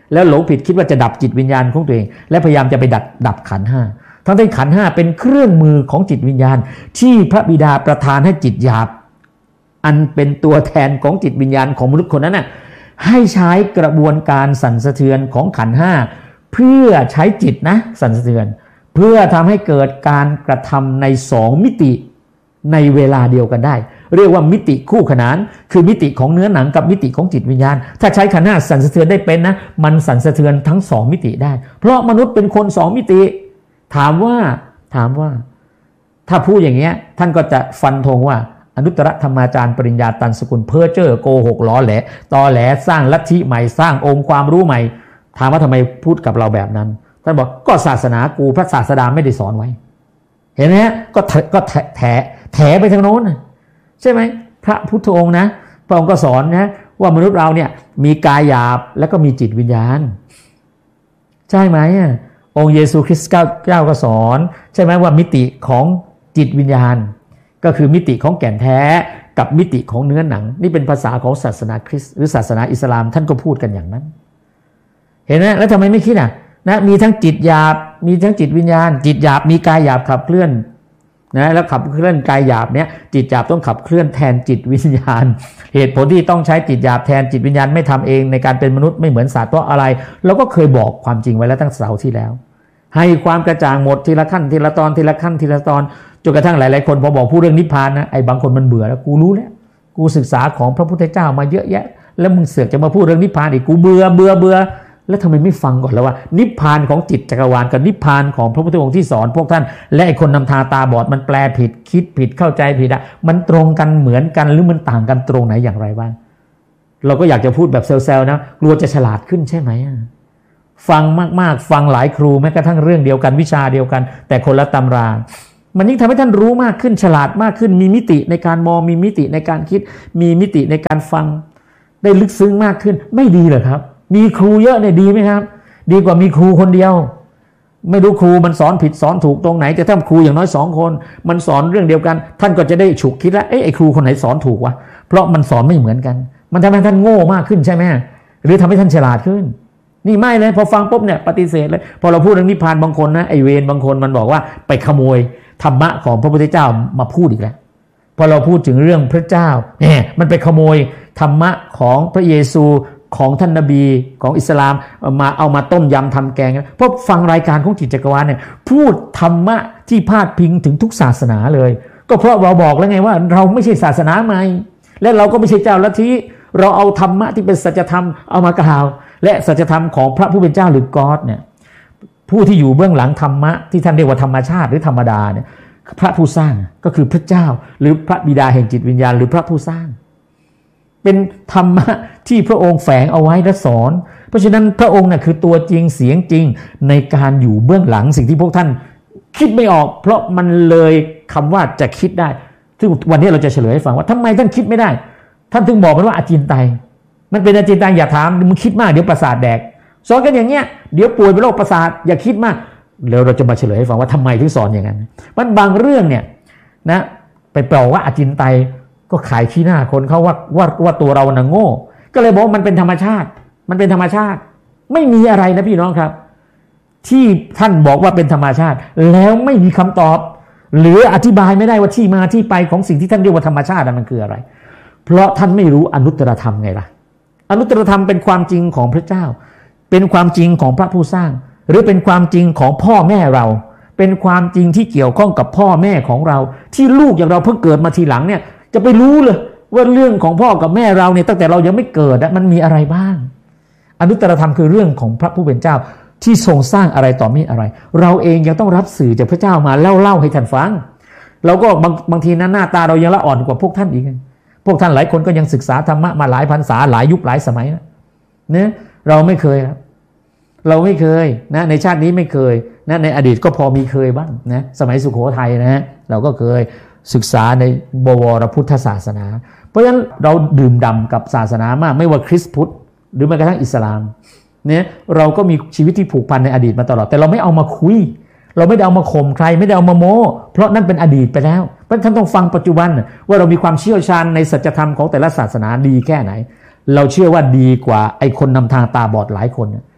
แล้วหลงผิดคิดว่าจะดับจิตวิญญาณของตัวเองและพยายามจะไปดับขันธ์ห้าทั้งที่ขันธ์ห้าเป็นเครื่องมือของจิตวิญญาณที่พระบิดาประทานให้จิตหยาบอันเป็นตัวแทนของจิตวิญญาณของมนุษย์คนนั้นน่ะให้ใช้กระบวนการสั่นสะเทือนของขันธ์ห้าเพื่อใช้จิตนะสั่นสะเทือนเพื่อทำให้เกิดการกระทำใน2มิติในเวลาเดียวกันได้เรียกว่ามิติคู่ขนานคือมิติของเนื้อหนังกับมิติของจิตวิญญาณถ้าใช้ขันธ์ห้าสั่นสะเทือนได้เป็นนะมันสั่นสะเทือนทั้ง2มิติได้เพราะมนุษย์เป็นคน2มิติถามว่าถ้าพูดอย่างเงี้ยท่านก็จะฟันธงว่าอนุตตรธรรมาจารย์ปริญญาตันสกุลเพ้อเจ้อโกหกล้อแหลตอแหลสร้างลัทธิใหม่สร้างองค์ความรู้ใหม่ถามว่าทำไมพูดกับเราแบบนั้นท่านบอกก็ศาสนากูพระศาสดาไม่ได้สอนไว้เห็นไหมฮะก็แถไปทางโน้นใช่ไหมพระพุทธองค์นะพระองค์ก็สอนนะว่ามนุษย์เราเนี่ยมีกายหยาบแล้วก็มีจิตวิญญาณใช่ไหมองค์เยซูคริสต์เจ้าก็สอนใช่ไหมว่ามิติของจิตวิญญาณก็คือมิติของแก่นแท้กับมิติของเนื้อหนังนี่เป็นภาษาของศาสนาคริสต์หรือศาสนาอิสลามท่านก็พูดกันอย่างนั้นเห็นไหมแล้วทำไมไม่คิดนะมีทั้งจิตหยาบมีทั้งจิตวิญญาณจิตหยาบมีกายหยาบขับเคลื่อนนะแล้วขับเคลื่อนกายหยาบเนี้ยจิตหยาบต้องขับเคลื่อนแทนจิตวิญญาณเหตุผลที่ต้องใช้จิตหยาบแทนจิตวิญญาณไม่ทำเองในการเป็นมนุษย์ไม่เหมือนสัตว์เพราะอะไรเราก็เคยบอกความจริงไว้แล้วตั้งเสาร์ที่แล้วให้ความกระจ่างหมดทีละขั้นทีละตอนทีละขั้นทีละตอนจนกระทั่งหลายๆคนพอบอกพูดเรื่องนิพพานนะไอ้บางคนมันเบื่อแล้วกูรู้แล้วกูศึกษาของพระพุทธเจ้ามาเยอะแยะแล้วมึงเสือกจะมาพูดเรื่องนิพพานอีกกูเบื่อแล้วทำไมไม่ฟังก่อนแล้วว่านิพพานของจิตจักรวาลกับนิพพานของพระพุทธองค์ที่สอนพวกท่านและไอ้คนนำทางตาบอดมันแปลผิดคิดผิดเข้าใจผิดอะมันตรงกันเหมือนกันหรือมันต่างกันตรงไหนอย่างไรบ้างเราก็อยากจะพูดแบบเซลล์นะกลัวจะฉลาดขึ้นใช่ไหมฟังมากๆฟังหลายครูแม้กระทั่งเรื่องเดียวกันวิชาเดียวกันแต่คนละตำรามันยิ่งทำให้ท่านรู้มากขึ้นฉลาดมากขึ้นมีมิติในการมองมีมิติในการคิดมีมิติในการฟังได้ลึกซึ้งมากขึ้นไม่ดีเหรอครับมีครูเยอะเนี่ยดีไหมครับดีกว่ามีครูคนเดียวไม่รู้ครูมันสอนผิดสอนถูกตรงไหนแต่ถ้าครูอย่างน้อย2คนมันสอนเรื่องเดียวกันท่านก็จะได้ฉุกคิดแล้วไอ้ครูคนไหนสอนถูกวะเพราะมันสอนไม่เหมือนกันมันทำให้ท่านโง่มากขึ้นใช่ไหมหรือทำให้ท่านฉลาดขึ้นนี่ไม่เลยพอฟังปุ๊บเนี่ยปฏิเสธเลยพอเราพูดเรื่องนิพพานบางคนนะไอเวรบางคนมันบอกว่าไปขโมยธรรมะของพระพุทธเจ้ามาพูดอีกแล้วพอเราพูดถึงเรื่องพระเจ้าเนี่ยมันไปขโมยธรรมะของพระเยซูของท่านนบีของอิสลามมาเอามาต้มยำทำแกงเพราะฟังรายการของจิตจักรวาลเนี่ยพูดธรรมะที่พาดพิงถึงทุกศาสนาเลยก็เพราะเราบอกแล้วไงว่าเราไม่ใช่ศาสนาใหม่และเราก็ไม่ใช่เจ้าลัทธิเราเอาธรรมะที่เป็นสัจธรรมเอามากล่าวและสัจธรรมของพระผู้เป็นเจ้าหรือกอดเนี่ยผู้ที่อยู่เบื้องหลังธรรมะที่ท่านเรียกว่าธรรมชาติหรือธรรมดาเนี่ยพระผู้สร้างก็คือพระเจ้าหรือพระบิดาแห่งจิตวิญญาณหรือพระผู้สร้างเป็นธรรมะที่พระองค์แฝงเอาไว้และสอนเพราะฉะนั้นพระองค์น่ะคือตัวจริงเสียงจริงในการอยู่เบื้องหลังสิ่งที่พวกท่านคิดไม่ออกเพราะมันเลยคำว่าจะคิดได้ซึ่งวันนี้เราจะเฉลยให้ฟังว่าทำไมท่านคิดไม่ได้ท่านถึงบอกกันว่าอาจินไตยมันเป็นอาจินไตยอย่าถามมึงคิดมากเดี๋ยวประสาทแดกสอนกันอย่างเงี้ยเดี๋ยวป่วยเป็นโรคประสาทอย่าคิดมากแล้วเราจะมาเฉลยให้ฟังว่าทำไมถึงสอนอย่างนั้นมันบางเรื่องเนี่ยนะไปแปลว่าอาจินไตยก็ขายขี้หน้าคนเขาว่าตัวเราน่ะโง่ก็เลยบอกมันเป็นธรรมชาติมันเป็นธรรมชาติไม่มีอะไรนะพี่น้องครับที่ท่านบอกว่าเป็นธรรมชาติแล้วไม่มีคำตอบหรืออธิบายไม่ได้ว่าที่มาที่ไปของสิ่งที่ท่านเรียกว่าธรรมชาติมันคืออะไรเพราะท่านไม่รู้อนุตตรธรรมไงล่ะอนุตตรธรรมเป็นความจริงของพระเจ้าเป็นความจริงของพระผู้สร้างหรือเป็นความจริงของพ่อแม่เราเป็นความจริงที่เกี่ยวข้องกับพ่อแม่ของเราที่ลูกอย่างเราเพิ่งเกิดมาทีหลังเนี่ยจะไปรู้เลยว่าเรื่องของพ่อกับแม่เราเนี่ยตั้งแต่เรายังไม่เกิดมันมีอะไรบ้างอนุตตรธรรมคือเรื่องของพระผู้เป็นเจ้าที่ทรงสร้างอะไรต่อมีอะไรเราเองยังต้องรับสื่อจากพระเจ้ามาเล่าให้ท่านฟังเราก็บางทีนั้นหน้าตาเรายังละอ่อนกว่าพวกท่านอีกพวกท่านหลายคนก็ยังศึกษาธรรมะมาหลายพรรษาหลายยุคหลายสมัยนะเราไม่เคยครับเราไม่เคยนะในชาตินี้ไม่เคยนะในอดีตก็พอมีเคยบ้างนะสมัยสุโขทัยนะเราก็เคยศึกษาในบวรพุทธศาสนาเพราะฉะนั้นเราดื่มด่ำกับศาสนามากไม่ว่าคริสต์พุทธหรือแม้กระทั่งอิสลามเนี่ยเราก็มีชีวิตที่ผูกพันในอดีตมาตลอดแต่เราไม่เอามาคุยเราไม่ได้เอามาข่มใครไม่ได้เอามาโม้เพราะนั่นเป็นอดีตไปแล้วเพราะท่านต้องฟังปัจจุบันว่าเรามีความเชี่ยวชาญในสัจธรรมของแต่ละศาสนาดีแค่ไหนเราเชื่อว่าดีกว่าไอ้คนนำทางตาบอดหลายคน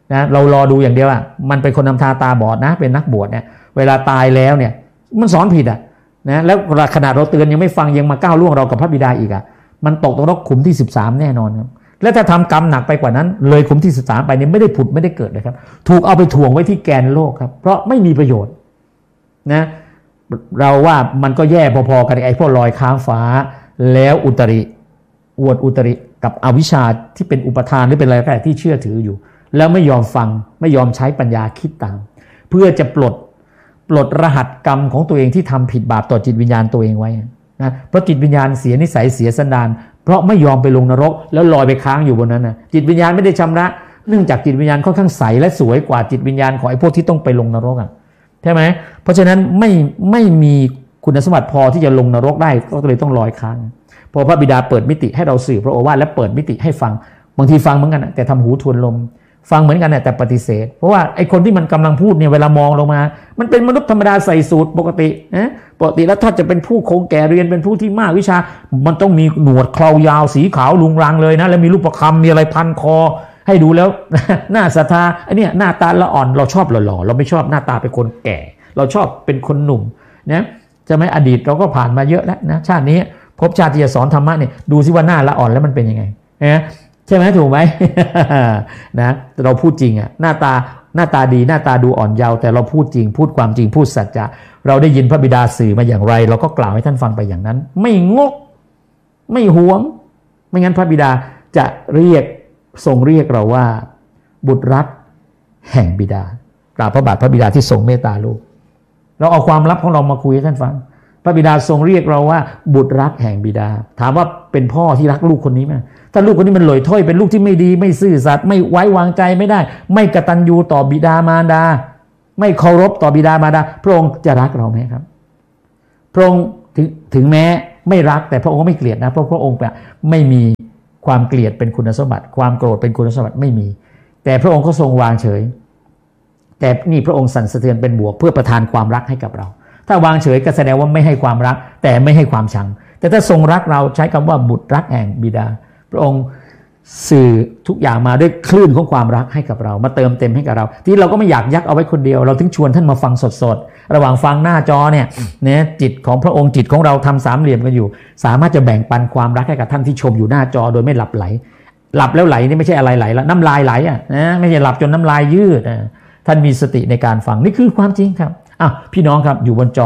นะเรารอดูอย่างเดียวอ่ะมันเป็นคนนำทางตาบอดนะเป็นนักบวชเนี่ยเวลาตายแล้วเนี่ยมันสอนผิดอ่ะนะแล้วขนาดเราเตือนยังไม่ฟังยังมาก้าวล่วงเรากับพระบิดาอีกอ่ะมันตกตรงนรกขุมที่13แน่นอนครับและถ้าทำกรรมหนักไปกว่านั้นเลยขุมที่13ไปเนี่ยไม่ได้ผุดไม่ได้เกิดเลยครับถูกเอาไปถ่วงไว้ที่แกนโลกครับเพราะไม่มีประโยชน์นะเราว่ามันก็แย่พอๆกันไอ้พวกลอยค้างฟ้าแล้วอุตริอวดอุตริกับอวิชชาที่เป็นอุปทานหรือเป็นอะไรก็ได้ที่เชื่อถืออยู่แล้วไม่ยอมฟังไม่ยอมใช้ปัญญาคิดตามเพื่อจะปลดรหัสกรรมของตัวเองที่ทำผิดบาปต่อจิตวิญญาณตัวเองไว้นะเพราะจิตวิญญาณเสียนิสัยเสียสันดานเพราะไม่ยอมไปลงนรกแล้วลอยไปค้างอยู่บนนั้นนะจิตวิญญาณไม่ได้ชำระเนื่องจากจิตวิญญาณค่อนข้างใสและสวยกว่าจิตวิญญาณของไอ้พวกที่ต้องไปลงนรกอ่ะใช่ไหมเพราะฉะนั้นไม่มีคุณสมบัติพอที่จะลงนรกได้ก็เลยต้องลอยค้างพอพระบิดาเปิดมิติให้เราสื่อพระโอวาทและเปิดมิติให้ฟังบางทีฟังเหมือนกันแต่ทำหูทวนลมฟังเหมือนกันแต่ปฏิเสธเพราะว่าไอ้คนที่มันกำลังพูดเนี่ยเวลามองลงมามันเป็นมนุษย์ธรรมดาใส่สูตรปกติปกติแล้วถ้าจะเป็นผู้คงแก่เรียนเป็นผู้ที่มากวิชามันต้องมีหนวดเครายาวสีขาวลุงรังเลยนะแล้วมีรูปประคำมีอะไรพันคอให้ดูแล้วหน้าศรัทธาไอ้นี่หน้าตาละอ่อนเราชอบหล่อๆเราไม่ชอบหน้าตาเป็นคนแก่เราชอบเป็นคนหนุ่มนะจะไม่อดีตเราก็ผ่านมาเยอะแล้วนะชาตินี้ภพชาติที่จะสอนธรรมะเนี่ยดูซิว่าหน้าละอ่อนแล้วมันเป็นยังไงใช่ไหมถูกไหม นะเราพูดจริงอ่ะหน้าตาดีหน้าตาดูอ่อนเยาว์แต่เราพูดจริงพูดความจริงพูดสัจจะเราได้ยินพระบิดาสื่อมาอย่างไรเราก็กล่าวให้ท่านฟังไปอย่างนั้นไม่งกไม่หวงไม่งั้นพระบิดาจะทรงเรียกเราว่าบุตรรักแห่งบิดากราบพระบาทพระบิดาที่ทรงเมตตาลูกเราเอาความลับของเรามาคุยให้ท่านฟังพระบิดาทรงเรียกเราว่าบุตรรักแห่งบิดาถามว่าเป็นพ่อที่รักลูกคนนี้ไหมถ้าลูกคนนี้มันหล่อยถ้อยเป็นลูกที่ไม่ดีไม่ซื่อสัตย์ไม่ไว้วางใจไม่ได้ไม่กตัญญูต่อบิดามารดาไม่เคารพต่อบิดามารดาพระองค์จะรักเราไหมครับพระองค์ถึงแม้ไม่รักแต่พระองค์ก็ไม่เกลียดนะเพราะพระองค์ไม่มีความเกลียดเป็นคุณสมบัติความโกรธเป็นคุณสมบัติไม่มีแต่พระองค์ก็ทรงวางเฉยแต่นี่พระองค์สั่นสะเทือนเป็นบวกเพื่อประทานความรักให้กับเราถ้าวางเฉยก็แสดงว่าไม่ให้ความรักแต่ไม่ให้ความชังแต่ถ้าทรงรักเราใช้คำว่าบุตรรักแห่งบิดาพระองค์สื่อทุกอย่างมาด้วยคลื่นของความรักให้กับเรามาเติมเต็มให้กับเราที่เราก็ไม่อยากยักเอาไว้คนเดียวเราถึงชวนท่านมาฟังสดๆระหว่างฟังหน้าจอเนี่ยจิตของพระองค์จิตของเราทำสามเหลี่ยมกันอยู่สามารถจะแบ่งปันความรักให้กับท่านที่ชมอยู่หน้าจอโดยไม่หลับไหลหลับแล้วไหลนี่ไม่ใช่อะไรไหลแล้วน้ำลายไหลนะไม่ใช่หลับจนน้ำลายยืดท่านมีสติในการฟังนี่คือความจริงครับพี่น้องครับอยู่บนจอ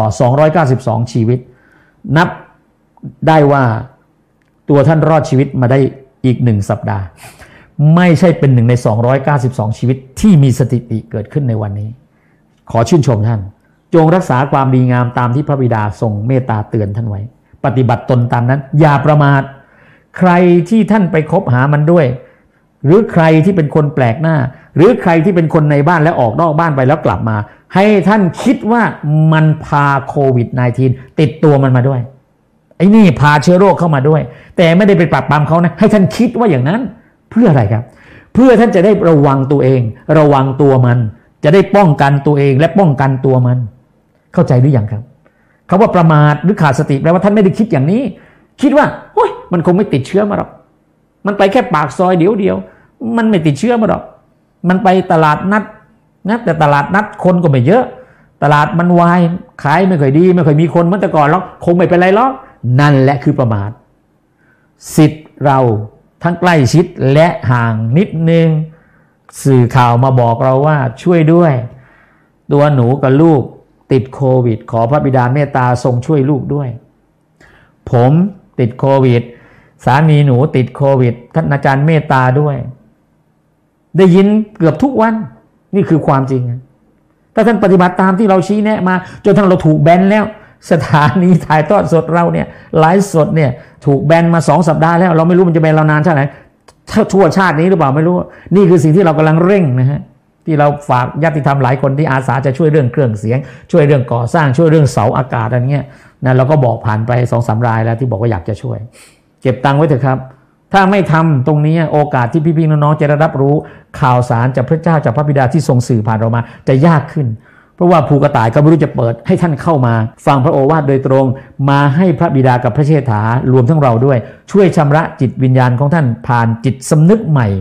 292ชีวิตนับได้ว่าตัวท่านรอดชีวิตมาได้อีก1สัปดาห์ไม่ใช่เป็น1ใน292ชีวิตที่มีสถิติเกิดขึ้นในวันนี้ขอชื่นชมท่านจงรักษาความดีงามตามที่พระบิดาทรงเมตตาเตือนท่านไว้ปฏิบัติตนตามนั้นอย่าประมาทใครที่ท่านไปคบหามันด้วยหรือใครที่เป็นคนแปลกหน้าหรือใครที่เป็นคนในบ้านแล้วออกนอกบ้านไปแล้วกลับมาให้ท่านคิดว่ามันพาโควิด -19 ติดตัวมันมาด้วยไอ้นี่พาเชื้อโรคเข้ามาด้วยแต่ไม่ได้ไปปราบปรามเขานะให้ท่านคิดว่าอย่างนั้นเพื่ออะไรครับเพื่อท่านจะได้ระวังตัวเองระวังตัวมันจะได้ป้องกันตัวเองและป้องกันตัวมันเข้าใจหรือยังครับคำว่าประมาทหรือขาดสติแปลว่าท่านไม่ได้คิดอย่างนี้คิดว่าโอ้ยมันคงไม่ติดเชื้อมาหรอกมันไปแค่ปากซอยเดียวมันไม่ติดเชื้อมาหรอกมันไปตลาดนัดนะแต่ตลาดนัดคนก็ไม่เยอะตลาดมันวายขายไม่ค่อยดีไม่ค่อยมีคนเหมือนแต่ก่อนหรอกคงไม่เป็นไรหรอกนั่นแหละคือประมาทสิทธิ์เราทั้งใกล้ชิดและห่างนิดนึงสื่อข่าวมาบอกเราว่าช่วยด้วยตัวหนูกับลูกติดโควิดขอพระบิดาเมตตาทรงช่วยลูกด้วยผมติดโควิดสามีหนูติดโควิดท่านอาจารย์เมตตาด้วยได้ยินเกือบทุกวันนี่คือความจริงถ้าท่านปฏิบัติตามที่เราชี้แนะมาจนทั้งเราถูกแบนแล้วสถานีถ่ายทอดสดเราเนี่ยไลฟ์สดเนี่ยถูกแบนมา2 สัปดาห์แล้วเราไม่รู้มันจะแบนเรานานเท่าไหร่ทั่วชาตินี้หรือเปล่าไม่รู้นี่คือสิ่งที่เรากำลังเร่งนะฮะที่เราฝากญาติธรรมหลายคนที่อาสาจะช่วยเรื่องเครื่องเสียงช่วยเรื่องก่อสร้างช่วยเรื่องเสาอากาศอะไรเงี้ยนะเราก็บอกผ่านไป2-3 รายแล้วที่บอกว่าอยากจะช่วยเก็บตังค์ไว้เถอะครับถ้าไม่ทำตรงนี้โอกาสที่พี่ๆน้องๆจะได้รับรู้ข่าวสารจากพระเจ้าจากพระบิดาที่ทรงสื่อผ่านเรามาจะยากขึ้นเพราะว่าภูกระต่ายก็ไม่รู้จะเปิดให้ท่านเข้ามาฟังพระโอวาทโดยตรงมาให้พระบิดากับพระเชษฐารวมทั้งเราด้วยช่วยชำระจิตวิญญาณของท่านผ่านจิตสำนึกใหม่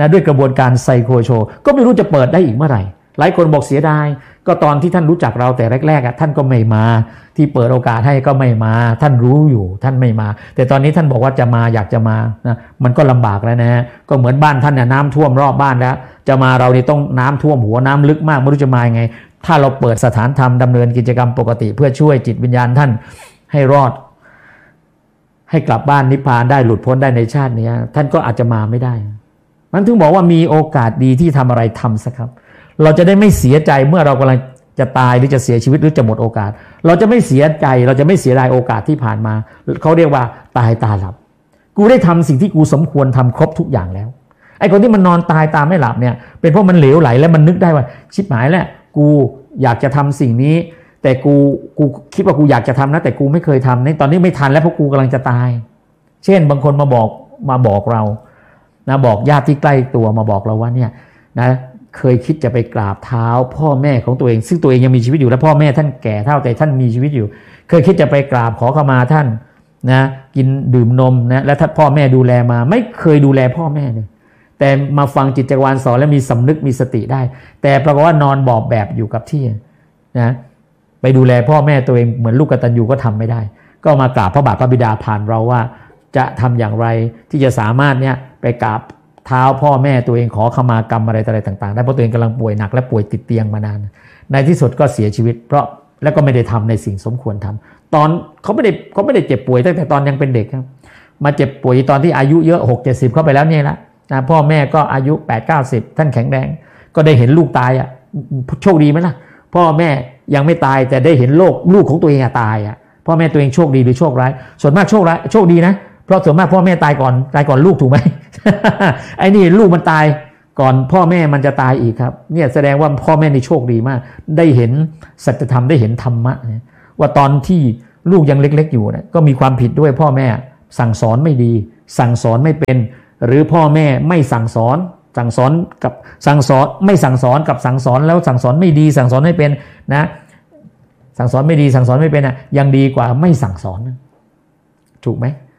นะด้วยกระบวนการไซโคโชก็ไม่รู้จะเปิดได้อีกเมื่อไหร่หลายคนบอกเสียดายก็ตอนที่ท่านรู้จักเราแต่แรกๆท่านก็ไม่มาที่เปิดโอกาสให้ก็ไม่มาท่านรู้อยู่ท่านไม่มาแต่ตอนนี้ท่านบอกว่าจะมาอยากจะมานะมันก็ลำบากแล้วนะฮะก็เหมือนบ้านท่านเนี่ยน้ำท่วมรอบบ้านแล้วจะมาเรานี่ต้องน้ำท่วมหัวน้ำลึกมากไม่รู้จะมายังไงถ้าเราเปิดสถานธรรมดำเนินกิจกรรมปกติเพื่อช่วยจิตวิญญาณท่านให้รอดให้กลับบ้านนิพพานได้หลุดพ้นได้ในชาตินี้ท่านก็อาจจะมาไม่ได้มันถึงบอกว่ามีโอกาสดีที่ทำอะไรทำซะครับเราจะได้ไม่เสียใจเมื่อเรากำลังจะตายหรือจะเสียชีวิตหรือจะหมดโอกาสเราจะไม่เสียใจเราจะไม่เสียดายโอกาสที่ผ่านมาเขาเรียกว่าตายตาหลับกูได้ทำสิ่งที่กูสมควรทำครบทุกอย่างแล้วไอ้คนที่มันนอนตายตาไม่หลับเนี่ยเป็นเพราะมันเหลวไหลแล้วมันนึกได้ว่าชิบหายแล้วกูอยากจะทำสิ่งนี้แต่กูคิดว่ากูอยากจะทำนะแต่กูไม่เคยทำในตอนนี้ไม่ทันแล้วเพราะกูกำลังจะตายเช่นบางคนมาบอกเรานะบอกญาติที่ใกล้ตัวมาบอกเราว่าเนี่ยนะเคยคิดจะไปกราบเท้าพ่อแม่ของตัวเองซึ่งตัวเองยังมีชีวิตอยู่และพ่อแม่ท่านแก่เท่าแต่ท่านมีชีวิตอยู่เคยคิดจะไปกราบขอขมาท่านนะกินดื่มนมนะและถ้าพ่อแม่ดูแลมาไม่เคยดูแลพ่อแม่เลยแต่มาฟังจิตจักรวาลสอนแล้วมีสำนึกมีสติได้แต่ปรากฏว่านอนบอบแบบอยู่กับที่นะไปดูแลพ่อแม่ตัวเองเหมือนลูกกตัญญูก็ทำไม่ได้ก็มากราบพระบาทพระบิดาผ่านเราว่าจะทำอย่างไรที่จะสามารถเนี่ยไปกราบเท้าพ่อแม่ตัวเองขอขมากรรมอะไรต่างๆได้เพราะตัวเองกำลังป่วยหนักและป่วยติดเตียงมานานในที่สุดก็เสียชีวิตเพราะแล้วก็ไม่ได้ทำในสิ่งสมควรทำตอนเขาไม่ได้เจ็บป่วยตั้งแต่ตอนยังเป็นเด็กครับมาเจ็บป่วยตอนที่อายุเยอะ60-70เข้าไปแล้วเนี่ยละนะพ่อแม่ก็อายุ80-90ท่านแข็งแรงก็ได้เห็นลูกตายอ่ะโชคดีไหมล่ะพ่อแม่ยังไม่ตายแต่ได้เห็นลูกของตัวเองตายอ่ะพ่อแม่ตัวเองโชคดีหรือโชคร้ายส่วนมากโชคดีนะเพราะส่วนมากพ่อแม่ตายก่อนลูกถูกไหม ไอ้นี่ลูกมันตายก่อนพ่อแม่มันจะตายอีกครับเนี่ยแสดงว่าพ่อแม่นี่โชคดีมากได้เห็นสัจธรรมได้เห็นธรรมะว่าตอนที่ลูกยังเล็กๆอยู่นะก็มีความผิดด้วยพ่อแม่สั่งสอนไม่ดีสั่งสอนไม่เป็นหรือพ่อแม่ไม่สั่งสอนกับสั่งสอนไม่สั่งสอนกับสั่งสอนแล้วสั่งสอนไม่ดีสั่งสอนไม่เป็นนะสั่งสอนไม่ดีสั่งสอนไม่เป็นยังดีกว่าไม่สั่งสอนถูกไหม